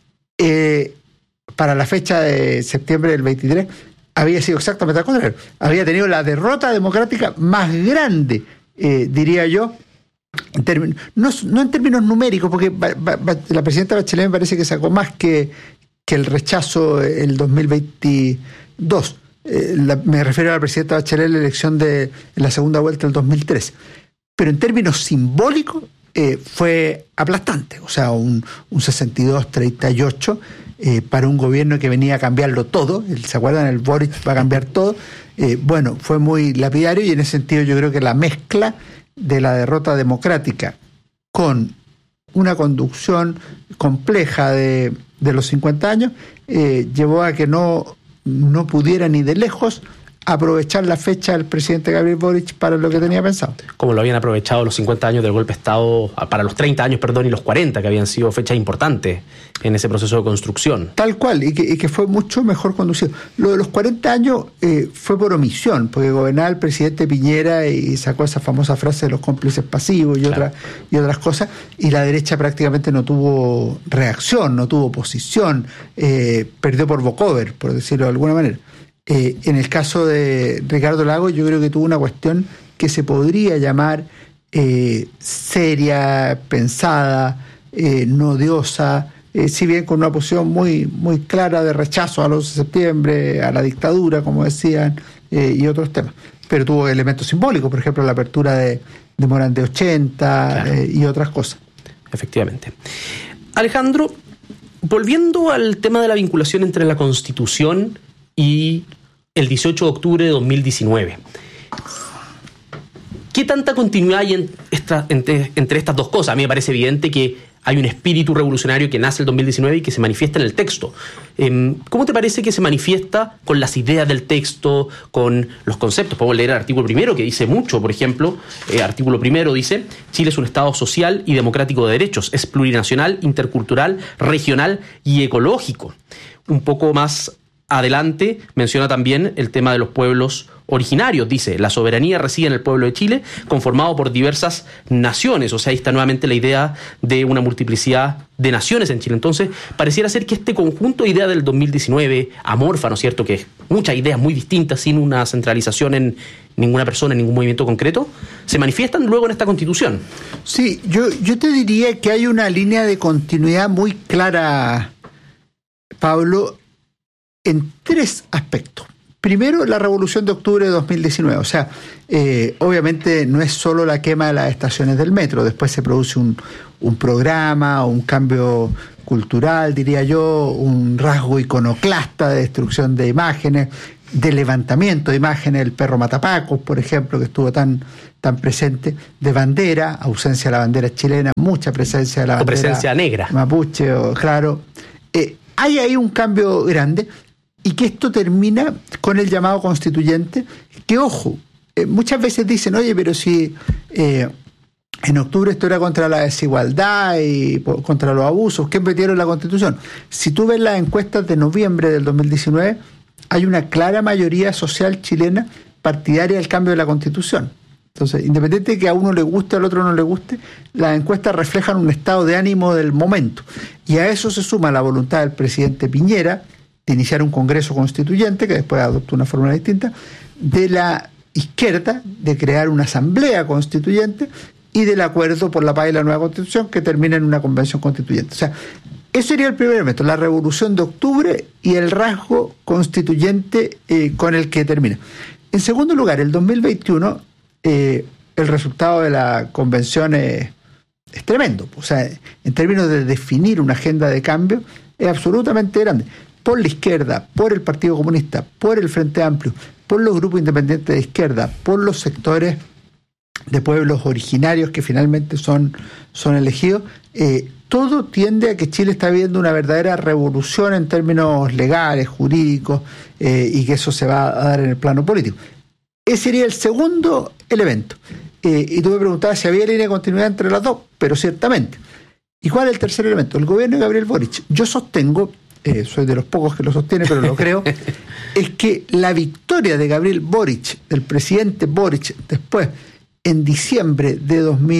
Para la fecha de septiembre del 23 había sido exactamente al contrario. Había tenido la derrota democrática más grande, diría yo, no en términos numéricos, porque la presidenta Bachelet me parece que sacó más que el rechazo el 2022. Me refiero a la presidenta Bachelet en la elección de la segunda vuelta del 2003. Pero en términos simbólicos fue aplastante, o sea, un 62-38 para un gobierno que venía a cambiarlo todo. ¿Se acuerdan? El Boric va a cambiar todo. Bueno, fue muy lapidario, y en ese sentido yo creo que la mezcla de la derrota democrática con una conducción compleja de los 50 años llevó a que no pudiera ni de lejos aprovechar la fecha del presidente Gabriel Boric para lo que tenía pensado. Como lo habían aprovechado los 50 años del golpe de Estado, para los 30 años, perdón, y los 40, que habían sido fechas importantes en ese proceso de construcción. Tal cual, y que fue mucho mejor conducido. Lo de los 40 años fue por omisión, porque gobernaba el presidente Piñera y sacó esa famosa frase de los cómplices pasivos y otras cosas, y la derecha prácticamente no tuvo reacción, no tuvo oposición, perdió por walkover, por decirlo de alguna manera. En el caso de Ricardo Lagos, yo creo que tuvo una cuestión que se podría llamar seria, pensada, no odiosa, si bien con una posición muy, muy clara de rechazo al 11 de septiembre, a la dictadura, como decían, y otros temas. Pero tuvo elementos simbólicos, por ejemplo, la apertura de Morán de 80 y otras cosas. Efectivamente. Alejandro, volviendo al tema de la vinculación entre la Constitución y el 18 de octubre de 2019. ¿Qué tanta continuidad hay entre estas dos cosas? A mí me parece evidente que hay un espíritu revolucionario que nace el 2019 y que se manifiesta en el texto. ¿Cómo te parece que se manifiesta con las ideas del texto, con los conceptos? Podemos leer el artículo primero, que dice mucho. Por ejemplo, artículo primero dice: Chile es un Estado social y democrático de derechos, es plurinacional, intercultural, regional y ecológico. Un poco más adelante menciona también el tema de los pueblos originarios. Dice: la soberanía reside en el pueblo de Chile, conformado por diversas naciones. O sea, ahí está nuevamente la idea de una multiplicidad de naciones en Chile. Entonces, pareciera ser que este conjunto de ideas del 2019, amorfa, ¿no es cierto?, que es muchas ideas muy distintas, sin una centralización en ninguna persona, en ningún movimiento concreto, se manifiestan luego en esta Constitución. Sí, yo te diría que hay una línea de continuidad muy clara, Pablo, en tres aspectos. Primero, la revolución de octubre de 2019. O sea, obviamente no es solo la quema de las estaciones del metro. Después se produce un programa, un cambio cultural, diría yo, un rasgo iconoclasta de destrucción de imágenes, de levantamiento de imágenes, el perro matapacos, por ejemplo, que estuvo tan presente, de bandera, ausencia de la bandera chilena, mucha presencia de la bandera presencia negra mapuche, claro. Hay ahí un cambio grande, y que esto termina con el llamado constituyente, que ojo, muchas veces dicen, oye, pero si en octubre esto era contra la desigualdad y contra los abusos, ¿qué metieron en la Constitución? Si tú ves las encuestas de noviembre del 2019, hay una clara mayoría social chilena partidaria del cambio de la Constitución. Entonces, independiente de que a uno le guste, al otro no le guste, las encuestas reflejan un estado de ánimo del momento. Y a eso se suma la voluntad del presidente Piñera de iniciar un congreso constituyente, que después adoptó una fórmula distinta, de la izquierda de crear una asamblea constituyente y del acuerdo por la paz y la nueva constitución, que termina en una convención constituyente. O sea, ese sería el primer elemento, la revolución de octubre y el rasgo constituyente con el que termina. En segundo lugar, el 2021, el resultado de la convención es tremendo. O sea, en términos de definir una agenda de cambio, es absolutamente grande. Por la izquierda, por el Partido Comunista, por el Frente Amplio, por los grupos independientes de izquierda, por los sectores de pueblos originarios que finalmente son elegidos, todo tiende a que Chile está viviendo una verdadera revolución en términos legales, jurídicos, y que eso se va a dar en el plano político. Ese sería el segundo elemento. Y tú me preguntabas si había línea de continuidad entre las dos, pero ciertamente. ¿Y cuál es el tercer elemento? El gobierno de Gabriel Boric. Yo sostengo, soy de los pocos que lo sostiene, pero lo creo, es que la victoria de Gabriel Boric, del presidente Boric, después, en diciembre de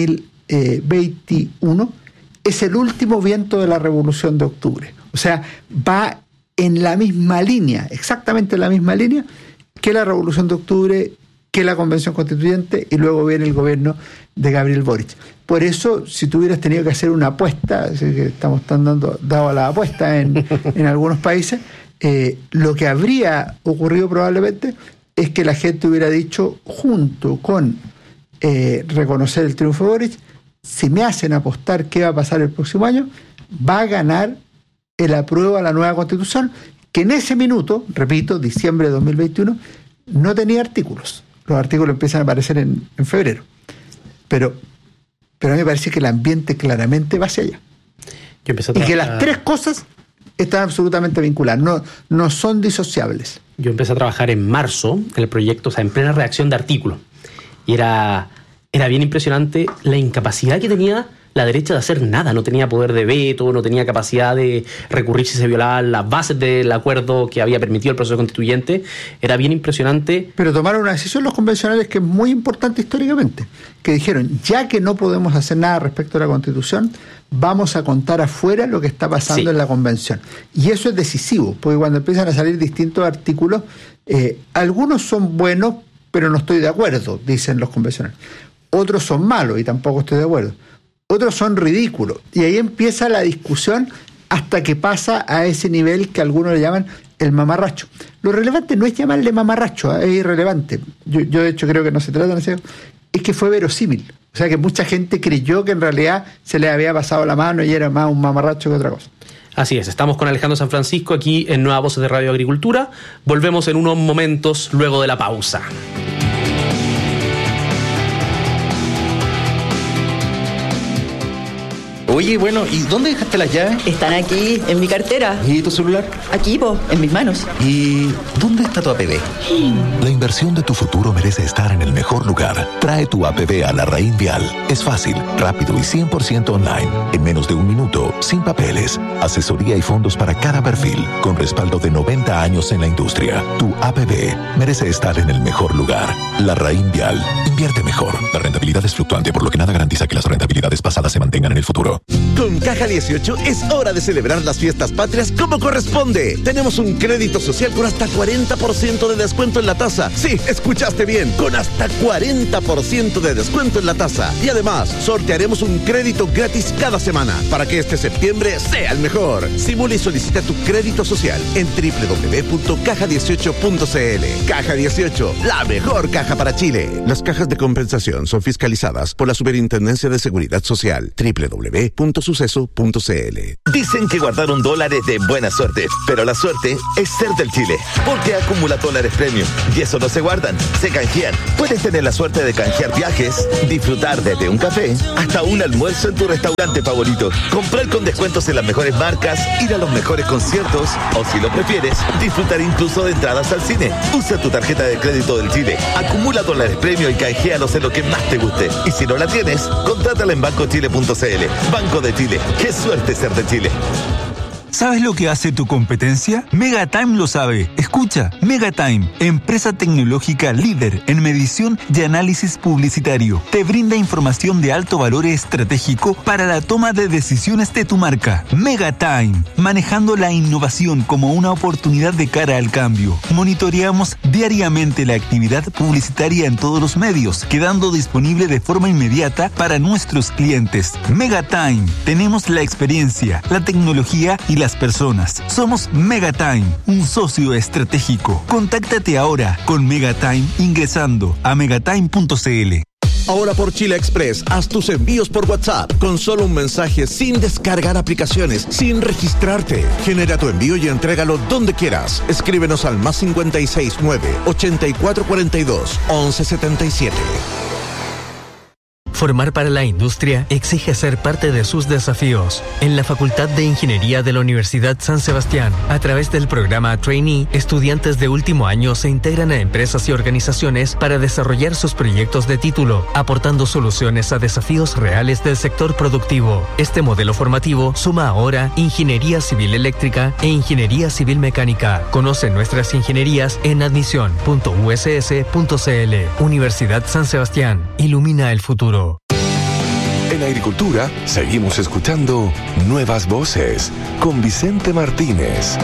2021, es el último viento de la revolución de octubre. O sea, va en la misma línea, exactamente en la misma línea, que la revolución de octubre, que la convención constituyente, y luego viene el gobierno de Gabriel Boric. Por eso, si tú hubieras tenido que hacer una apuesta, así que estamos tan dado a la apuesta en algunos países, lo que habría ocurrido probablemente es que la gente hubiera dicho, junto con reconocer el triunfo de Boric, si me hacen apostar qué va a pasar el próximo año, va a ganar el apruebo a la nueva Constitución, que en ese minuto, repito, diciembre de 2021, no tenía artículos. Los artículos empiezan a aparecer en febrero. Pero a mí me parece que el ambiente claramente va hacia allá. Y que las tres cosas están absolutamente vinculadas, no son disociables. Yo empecé a trabajar en marzo en el proyecto, o sea, en plena redacción de artículos. Y era bien impresionante la incapacidad que tenía la derecha de hacer nada. No tenía poder de veto, no tenía capacidad de recurrir si se violaban las bases del acuerdo que había permitido el proceso constituyente. Era bien impresionante. Pero tomaron una decisión los convencionales que es muy importante históricamente, que dijeron, ya que no podemos hacer nada respecto a la Constitución, vamos a contar afuera lo que está pasando en la convención. Y eso es decisivo, porque cuando empiezan a salir distintos artículos, algunos son buenos, pero no estoy de acuerdo, dicen los convencionales. Otros son malos y tampoco estoy de acuerdo. Otros son ridículos. Y ahí empieza la discusión hasta que pasa a ese nivel que algunos le llaman el mamarracho. Lo relevante no es llamarle mamarracho, es irrelevante. Yo de hecho creo que no se trata de eso, es que fue verosímil. O sea que mucha gente creyó que en realidad se le había pasado la mano y era más un mamarracho que otra cosa. Así es, estamos con Alejandro San Francisco aquí en Nueva Voces de Radio Agricultura. Volvemos en unos momentos luego de la pausa. Oye, bueno, ¿y dónde dejaste las llaves? Están aquí, en mi cartera. ¿Y tu celular? Aquí, en mis manos. ¿Y dónde está tu APB? La inversión de tu futuro merece estar en el mejor lugar. Trae tu APB a la Raín Vial. Es fácil, rápido y 100% online. En menos de un minuto, sin papeles. Asesoría y fondos para cada perfil, con respaldo de 90 años en la industria. Tu APB merece estar en el mejor lugar. La Raín Vial. Invierte mejor. La rentabilidad es fluctuante, por lo que nada garantiza que las rentabilidades pasadas se mantengan en el futuro. Con Caja 18 es hora de celebrar las fiestas patrias como corresponde. Tenemos un crédito social con hasta 40% de descuento en la tasa. Sí, escuchaste bien, con hasta 40% de descuento en la tasa. Y además, sortearemos un crédito gratis cada semana para que este septiembre sea el mejor. Simula y solicita tu crédito social en www.caja18.cl. Caja 18, la mejor caja para Chile. Las cajas de compensación son fiscalizadas por la Superintendencia de Seguridad Social. www.suceso.cl. Dicen que guardar $1 de buena suerte, pero la suerte es ser del Chile, porque acumula dólares premium y eso no se guardan, se canjean. Puedes tener la suerte de canjear viajes, disfrutar desde un café hasta un almuerzo en tu restaurante favorito, comprar con descuentos en las mejores marcas, ir a los mejores conciertos o, si lo prefieres, disfrutar incluso de entradas al cine. Usa tu tarjeta de crédito del Chile, acumula dólares premium y canjealos en lo que más te guste. Y si no la tienes, contrátala en bancochile.cl. Banco de Chile. ¡Qué suerte ser de Chile! ¿Sabes lo que hace tu competencia? Megatime lo sabe. Escucha, Megatime, empresa tecnológica líder en medición y análisis publicitario, te brinda información de alto valor estratégico para la toma de decisiones de tu marca. Megatime, manejando la innovación como una oportunidad de cara al cambio. Monitoreamos diariamente la actividad publicitaria en todos los medios, quedando disponible de forma inmediata para nuestros clientes. Megatime, tenemos la experiencia, la tecnología y las personas. Somos Megatime, un socio estratégico. Contáctate ahora con Megatime ingresando a megatime.cl. Ahora por Chile Express, haz tus envíos por WhatsApp con solo un mensaje, sin descargar aplicaciones, sin registrarte. Genera tu envío y entrégalo donde quieras. Escríbenos al +569 8442 1177. Formar para la industria exige ser parte de sus desafíos. En la Facultad de Ingeniería de la Universidad San Sebastián, a través del programa Trainee, estudiantes de último año se integran a empresas y organizaciones para desarrollar sus proyectos de título, aportando soluciones a desafíos reales del sector productivo. Este modelo formativo suma ahora Ingeniería Civil Eléctrica e Ingeniería Civil Mecánica. Conoce nuestras ingenierías en admisión.uss.cl. Universidad San Sebastián. Ilumina el futuro. En Agricultura seguimos escuchando Nuevas Voces con Vicente Martínez.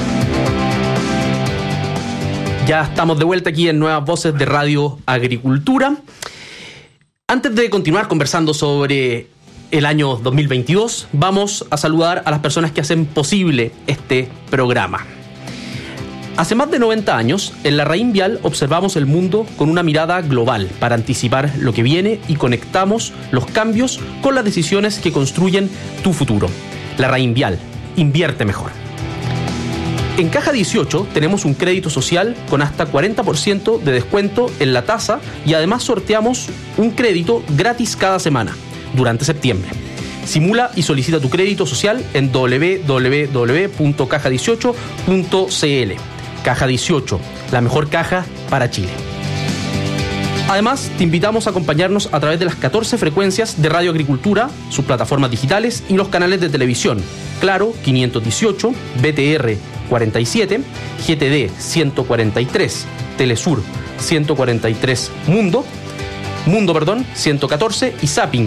Ya estamos de vuelta aquí en Nuevas Voces de Radio Agricultura. Antes de continuar conversando sobre el año 2022, vamos a saludar a las personas que hacen posible este programa. Hace más de 90 años, en la Raín Vial observamos el mundo con una mirada global para anticipar lo que viene y conectamos los cambios con las decisiones que construyen tu futuro. La Raín Vial, invierte mejor. En Caja 18 tenemos un crédito social con hasta 40% de descuento en la tasa y además sorteamos un crédito gratis cada semana durante septiembre. Simula y solicita tu crédito social en www.caja18.cl. Caja 18, la mejor caja para Chile. Además, te invitamos a acompañarnos a través de las 14 frecuencias de Radio Agricultura, sus plataformas digitales y los canales de televisión. Claro, 518, BTR 47, GTD 143, Telesur 143, Mundo 114 y Zapping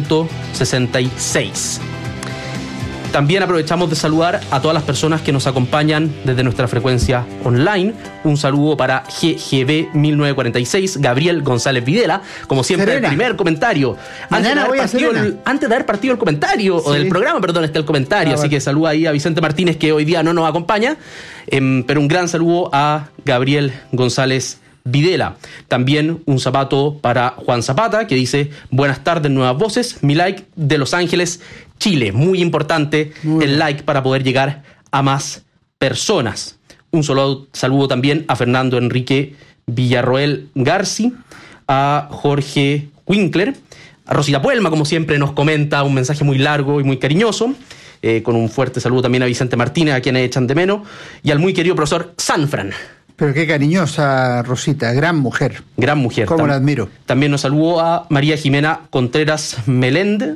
166. También aprovechamos de saludar a todas las personas que nos acompañan desde nuestra frecuencia online. Un saludo para GGB 1946, Gabriel González Videla, como siempre, Serena. El primer comentario. Antes de haber partido el comentario, sí. O del programa, perdón, está el comentario. Así que saluda ahí a Vicente Martínez, que hoy día no nos acompaña. Pero un gran saludo a Gabriel González Videla. También un zapato para Juan Zapata, que dice: buenas tardes, Nuevas Voces, mi like de Los Ángeles, Chile. Muy importante el like para poder llegar a más personas. Un saludo también a Fernando Enrique Villarroel Garci, a Jorge Winkler, a Rosita Puelma, como siempre nos comenta, un mensaje muy largo y muy cariñoso, con un fuerte saludo también a Vicente Martínez, a quienes echan de menos, y al muy querido profesor Sanfran. Pero qué cariñosa Rosita, gran mujer. Gran mujer. Cómo la admiro. También nos saludó a María Jimena Contreras Melende,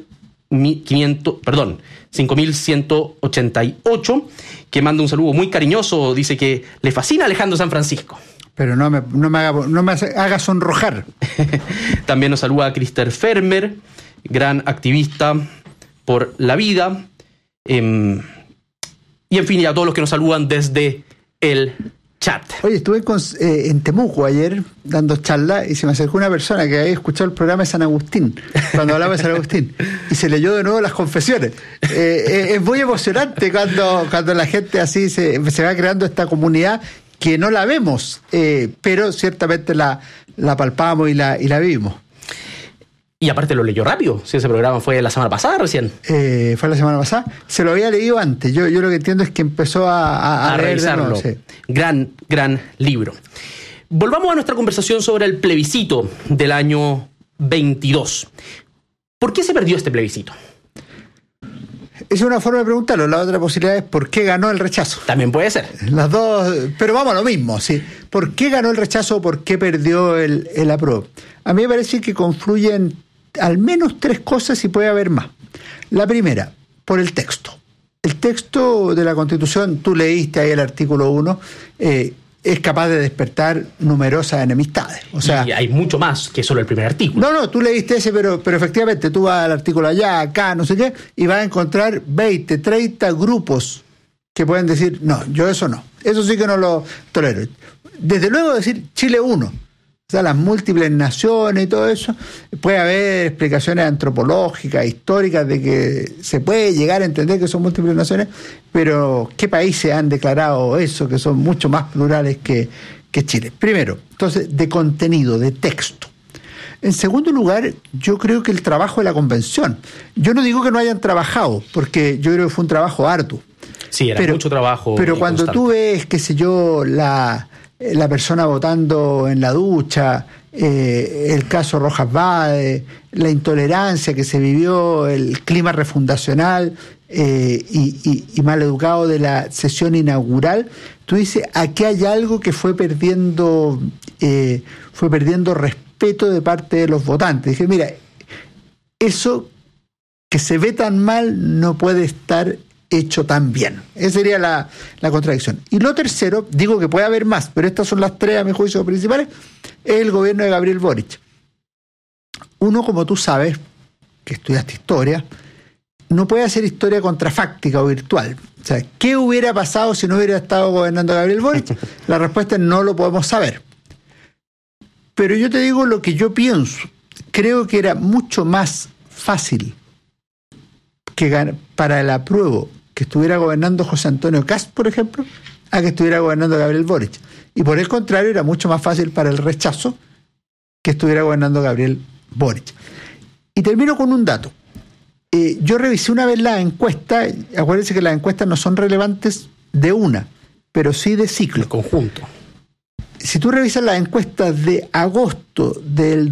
5188, que manda un saludo muy cariñoso, dice que le fascina Alejandro San Francisco. Pero no me haga sonrojar. También nos saluda a Christer Fermer, gran activista por la vida. Y en fin, y a todos los que nos saludan desde el chat. Oye, estuve en Temuco ayer dando charla y se me acercó una persona que había escuchado el programa de San Agustín, cuando hablaba de San Agustín, y se leyó de nuevo las confesiones. Es muy emocionante cuando la gente así se va creando esta comunidad que no la vemos, pero ciertamente la palpamos y la vivimos. Y aparte lo leyó rápido, si ese programa fue la semana pasada recién. Fue la semana pasada. Se lo había leído antes. Yo lo que entiendo es que empezó a revisarlo. Nuevo, sí. Gran libro. Volvamos a nuestra conversación sobre el plebiscito del año 22. ¿Por qué se perdió este plebiscito? Esa es una forma de preguntarlo. La otra posibilidad es ¿por qué ganó el rechazo? También puede ser. Las dos, pero vamos a lo mismo, ¿sí? ¿Por qué ganó el rechazo o por qué perdió el apruebo? A mí me parece que confluyen al menos tres cosas y puede haber más. La primera, por el texto. El texto de la Constitución, tú leíste ahí el artículo 1, es capaz de despertar numerosas enemistades. O sea, y hay mucho más que solo el primer artículo. No, tú leíste ese, pero efectivamente tú vas al artículo allá, acá, no sé qué, y vas a encontrar 20, 30 grupos que pueden decir, no, yo eso no. Eso sí que no lo tolero. Desde luego decir Chile 1. O sea, las múltiples naciones y todo eso, puede haber explicaciones antropológicas, históricas, de que se puede llegar a entender que son múltiples naciones, pero ¿qué países han declarado eso, que son mucho más plurales que Chile? Primero, entonces, de contenido, de texto. En segundo lugar, yo creo que el trabajo de la convención. Yo no digo que no hayan trabajado, porque yo creo que fue un trabajo arduo. Sí, era mucho trabajo. Pero cuando tú ves, qué sé yo, la persona votando en la ducha, el caso Rojas Bade, la intolerancia que se vivió, el clima refundacional y mal educado de la sesión inaugural, tú dices, aquí hay algo que fue perdiendo respeto de parte de los votantes. Dije, mira, eso que se ve tan mal no puede estar hecho tan bien. Esa sería la contradicción. Y lo tercero, digo que puede haber más, pero estas son las tres, a mi juicio, principales, es el gobierno de Gabriel Boric. Uno, como tú sabes, que estudiaste historia, no puede hacer historia contrafáctica o virtual. O sea, ¿qué hubiera pasado si no hubiera estado gobernando Gabriel Boric? La respuesta es no lo podemos saber. Pero yo te digo lo que yo pienso. Creo que era mucho más fácil para el apruebo que estuviera gobernando José Antonio Kast, por ejemplo, a que estuviera gobernando Gabriel Boric. Y por el contrario, era mucho más fácil para el rechazo que estuviera gobernando Gabriel Boric. Y termino con un dato. Yo revisé una vez la encuesta. Acuérdense que las encuestas no son relevantes de una, pero sí de ciclo. El conjunto. Si tú revisas las encuestas de agosto del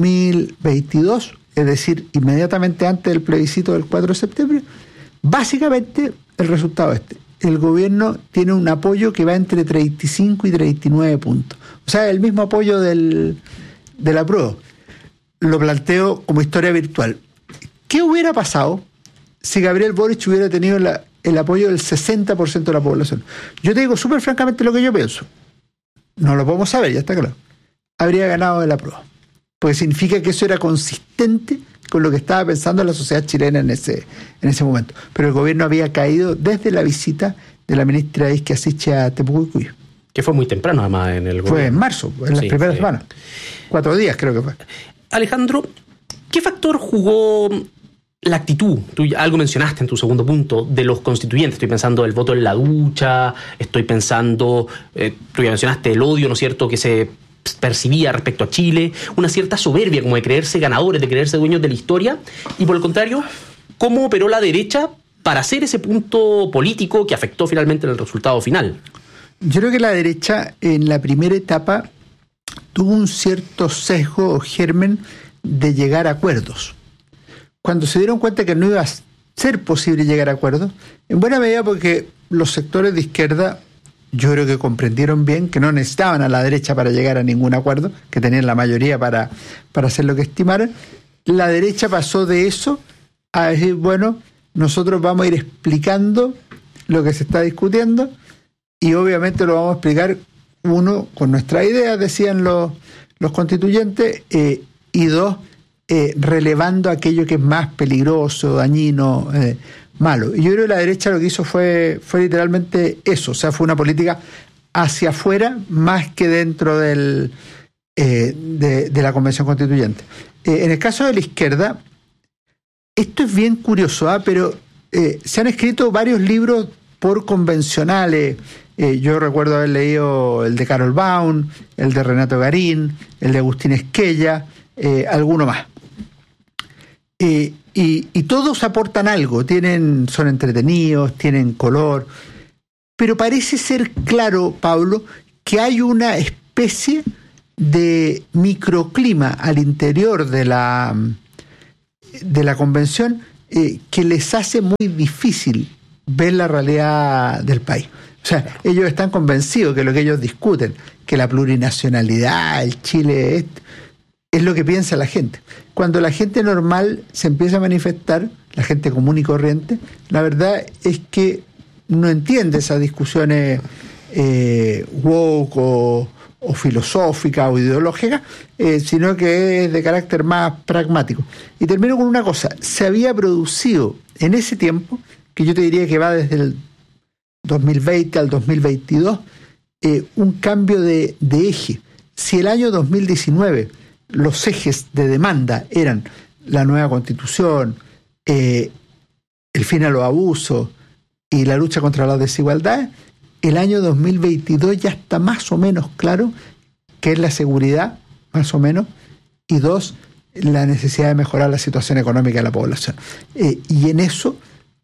2022, es decir, inmediatamente antes del plebiscito del 4 de septiembre, básicamente el resultado es este. El gobierno tiene un apoyo que va entre 35 y 39 puntos. O sea, el mismo apoyo del apruebo. Lo planteo como historia virtual. ¿Qué hubiera pasado si Gabriel Boric hubiera tenido el apoyo del 60% de la población? Yo te digo súper francamente lo que yo pienso. No lo podemos saber, ya está claro. Habría ganado el apruebo. Porque significa que eso era consistente con lo que estaba pensando la sociedad chilena en ese momento. Pero el gobierno había caído desde la visita de la ministra Isquia Siche a Temuco y Cuyo. Que fue muy temprano, además, en el gobierno. Fue en marzo, en las primeras semanas. 4 días creo que fue. Alejandro, ¿qué factor jugó la actitud? Tú algo mencionaste en tu segundo punto de los constituyentes. Estoy pensando el voto en la ducha, estoy pensando, tú ya mencionaste el odio, ¿no es cierto?, que se percibía respecto a Chile, una cierta soberbia como de creerse ganadores, de creerse dueños de la historia, y por el contrario, ¿cómo operó la derecha para hacer ese punto político que afectó finalmente el resultado final? Yo creo que la derecha en la primera etapa tuvo un cierto sesgo o germen de llegar a acuerdos. Cuando se dieron cuenta que no iba a ser posible llegar a acuerdos, en buena medida porque los sectores de izquierda, yo creo que comprendieron bien que no necesitaban a la derecha para llegar a ningún acuerdo, que tenían la mayoría para hacer lo que estimaran. La derecha pasó de eso a decir, bueno, nosotros vamos a ir explicando lo que se está discutiendo y obviamente lo vamos a explicar, uno, con nuestras ideas, decían los constituyentes, y dos, relevando aquello que es más peligroso, dañino, malo. Y yo creo que la derecha lo que hizo fue literalmente eso, o sea, fue una política hacia afuera más que dentro de la Convención Constituyente. En el caso de la izquierda, esto es bien curioso, pero se han escrito varios libros por convencionales. Yo recuerdo haber leído el de Carol Baum, el de Renato Garín, el de Agustín Esquella, alguno más. Y todos aportan algo, son entretenidos, tienen color, pero parece ser claro, Pablo, que hay una especie de microclima al interior de la convención que les hace muy difícil ver la realidad del país. O sea, ellos están convencidos que lo que ellos discuten, que la plurinacionalidad, el Chile, es lo que piensa la gente. Cuando la gente normal se empieza a manifestar, la gente común y corriente, la verdad es que no entiende esas discusiones woke o filosóficas o ideológicas, sino que es de carácter más pragmático. Y termino con una cosa. Se había producido en ese tiempo, que yo te diría que va desde el 2020 al 2022, un cambio de eje. Si el año 2019 los ejes de demanda eran la nueva Constitución, el fin a los abusos y la lucha contra la desigualdad, el año 2022 ya está más o menos claro que es la seguridad, más o menos, y 2, la necesidad de mejorar la situación económica de la población. Y en eso,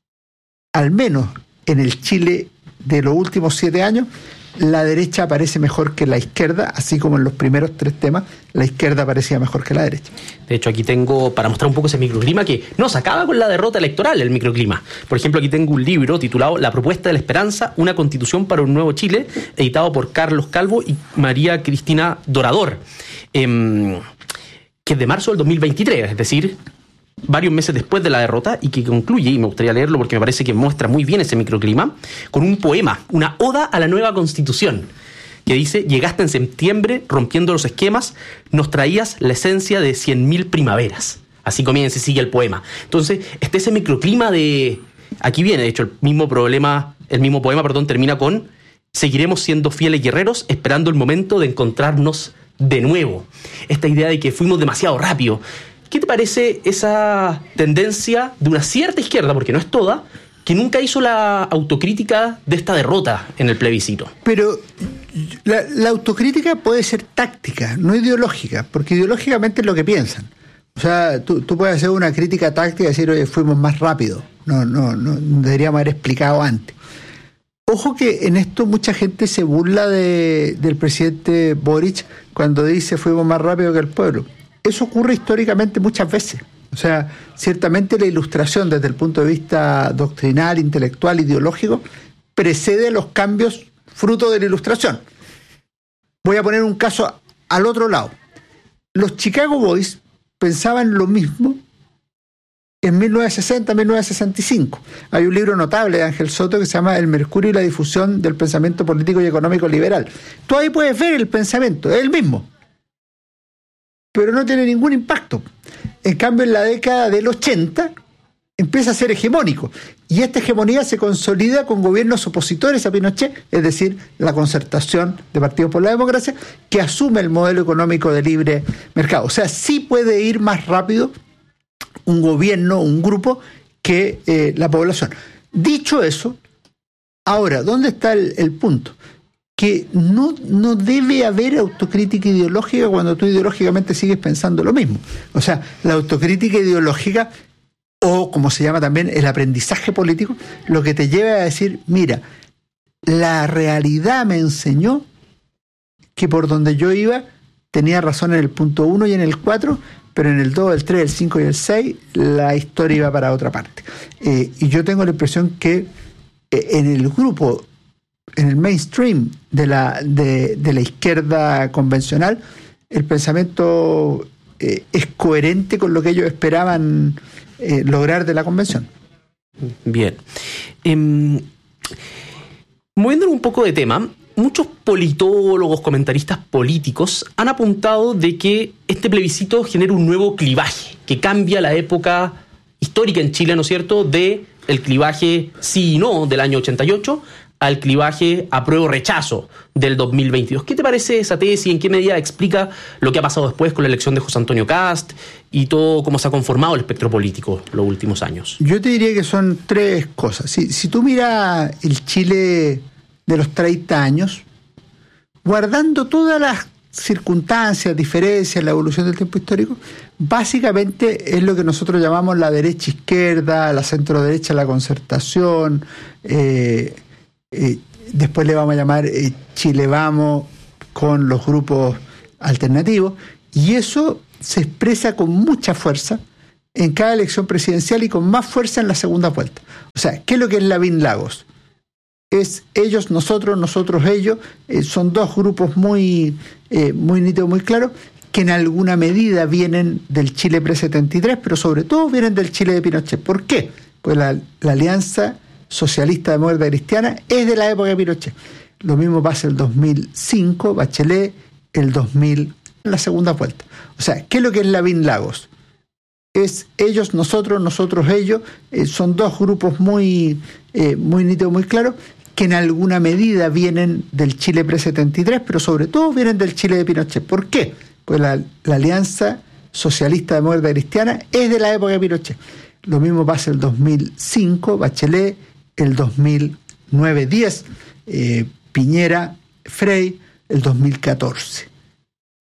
al menos en el Chile de los últimos 7 años, la derecha aparece mejor que la izquierda, así como en los primeros 3 temas, la izquierda parecía mejor que la derecha. De hecho, aquí tengo, para mostrar un poco ese microclima, que no se acaba con la derrota electoral, el microclima. Por ejemplo, aquí tengo un libro titulado La propuesta de la esperanza, una constitución para un nuevo Chile, editado por Carlos Calvo y María Cristina Dorador, que es de marzo del 2023, es decir, varios meses después de la derrota, y que concluye, y me gustaría leerlo porque me parece que muestra muy bien ese microclima, con un poema, una oda a la nueva Constitución, que dice: llegaste en septiembre rompiendo los esquemas, nos traías la esencia de 100.000 primaveras. Así comienza y sigue el poema. Entonces, ese microclima de... Aquí viene, de hecho, el mismo poema, termina con: seguiremos siendo fieles guerreros, esperando el momento de encontrarnos de nuevo. Esta idea de que fuimos demasiado rápido. ¿Qué te parece esa tendencia de una cierta izquierda, porque no es toda, que nunca hizo la autocrítica de esta derrota en el plebiscito? Pero la autocrítica puede ser táctica, no ideológica, porque ideológicamente es lo que piensan. O sea, tú puedes hacer una crítica táctica y decir: oye, fuimos más rápido. No, deberíamos haber explicado antes. Ojo que en esto mucha gente se burla del presidente Boric cuando dice fuimos más rápido que el pueblo. Eso ocurre históricamente muchas veces. O sea, ciertamente la ilustración desde el punto de vista doctrinal, intelectual, ideológico, precede los cambios fruto de la ilustración. Voy a poner un caso al otro lado. Los Chicago Boys pensaban lo mismo en 1960, 1965. Hay un libro notable de Ángel Soto que se llama El Mercurio y la difusión del pensamiento político y económico liberal. Tú ahí puedes ver el pensamiento, es el mismo, pero no tiene ningún impacto. En cambio, en la década del 80 empieza a ser hegemónico, y esta hegemonía se consolida con gobiernos opositores a Pinochet, es decir, la concertación de Partidos por la Democracia, que asume el modelo económico de libre mercado. O sea, sí puede ir más rápido un gobierno, un grupo, que la población. Dicho eso, ahora, ¿dónde está el punto? Que no debe haber autocrítica ideológica cuando tú ideológicamente sigues pensando lo mismo. O sea, la autocrítica ideológica, o como se llama también el aprendizaje político, lo que te lleva a decir: mira, la realidad me enseñó que por donde yo iba tenía razón en el punto 1 y en el 4, pero en el 2, el 3, el 5 y el 6 la historia iba para otra parte. Y yo tengo la impresión que en el grupo, en el mainstream de la izquierda convencional, el pensamiento es coherente con lo que ellos esperaban lograr de la convención. Bien. Moviéndonos un poco de tema, muchos politólogos, comentaristas políticos han apuntado de que este plebiscito genera un nuevo clivaje, que cambia la época histórica en Chile, ¿no es cierto?, de el clivaje sí y no del año 88 al clivaje apruebo-rechazo del 2022. ¿Qué te parece esa tesis? ¿En qué medida explica lo que ha pasado después con la elección de José Antonio Kast y todo cómo se ha conformado el espectro político los últimos años? Yo te diría que son tres cosas. Si tú miras el Chile de los 30 años, guardando todas las circunstancias, diferencias, la evolución del tiempo histórico, básicamente es lo que nosotros llamamos la derecha-izquierda, la centro-derecha, la concertación, después le vamos a llamar Chile Vamos con los grupos alternativos, y eso se expresa con mucha fuerza en cada elección presidencial y con más fuerza en la segunda vuelta. O sea, ¿qué es lo que es Lavín Lagos? Es ellos, nosotros, nosotros, ellos. Son dos grupos muy nítidos, muy claros, que en alguna medida vienen del Chile pre-73, pero sobre todo vienen del Chile de Pinochet. ¿Por qué? Pues la Alianza Socialista Demócrata Cristiana es de la época de Pinochet. Lo mismo pasa el 2005, Bachelet, el 2000, en la segunda vuelta. O sea, ¿qué es lo que es Lavín Lagos? Es ellos, nosotros, nosotros, ellos. Son dos grupos muy nítidos, muy claros, que en alguna medida vienen del Chile pre-73, pero sobre todo vienen del Chile de Pinochet. ¿Por qué? Pues la Alianza Socialista Demócrata Cristiana es de la época de Pinochet. Lo mismo pasa el 2005, Bachelet, el 2009-10, Piñera, Frey, el 2014.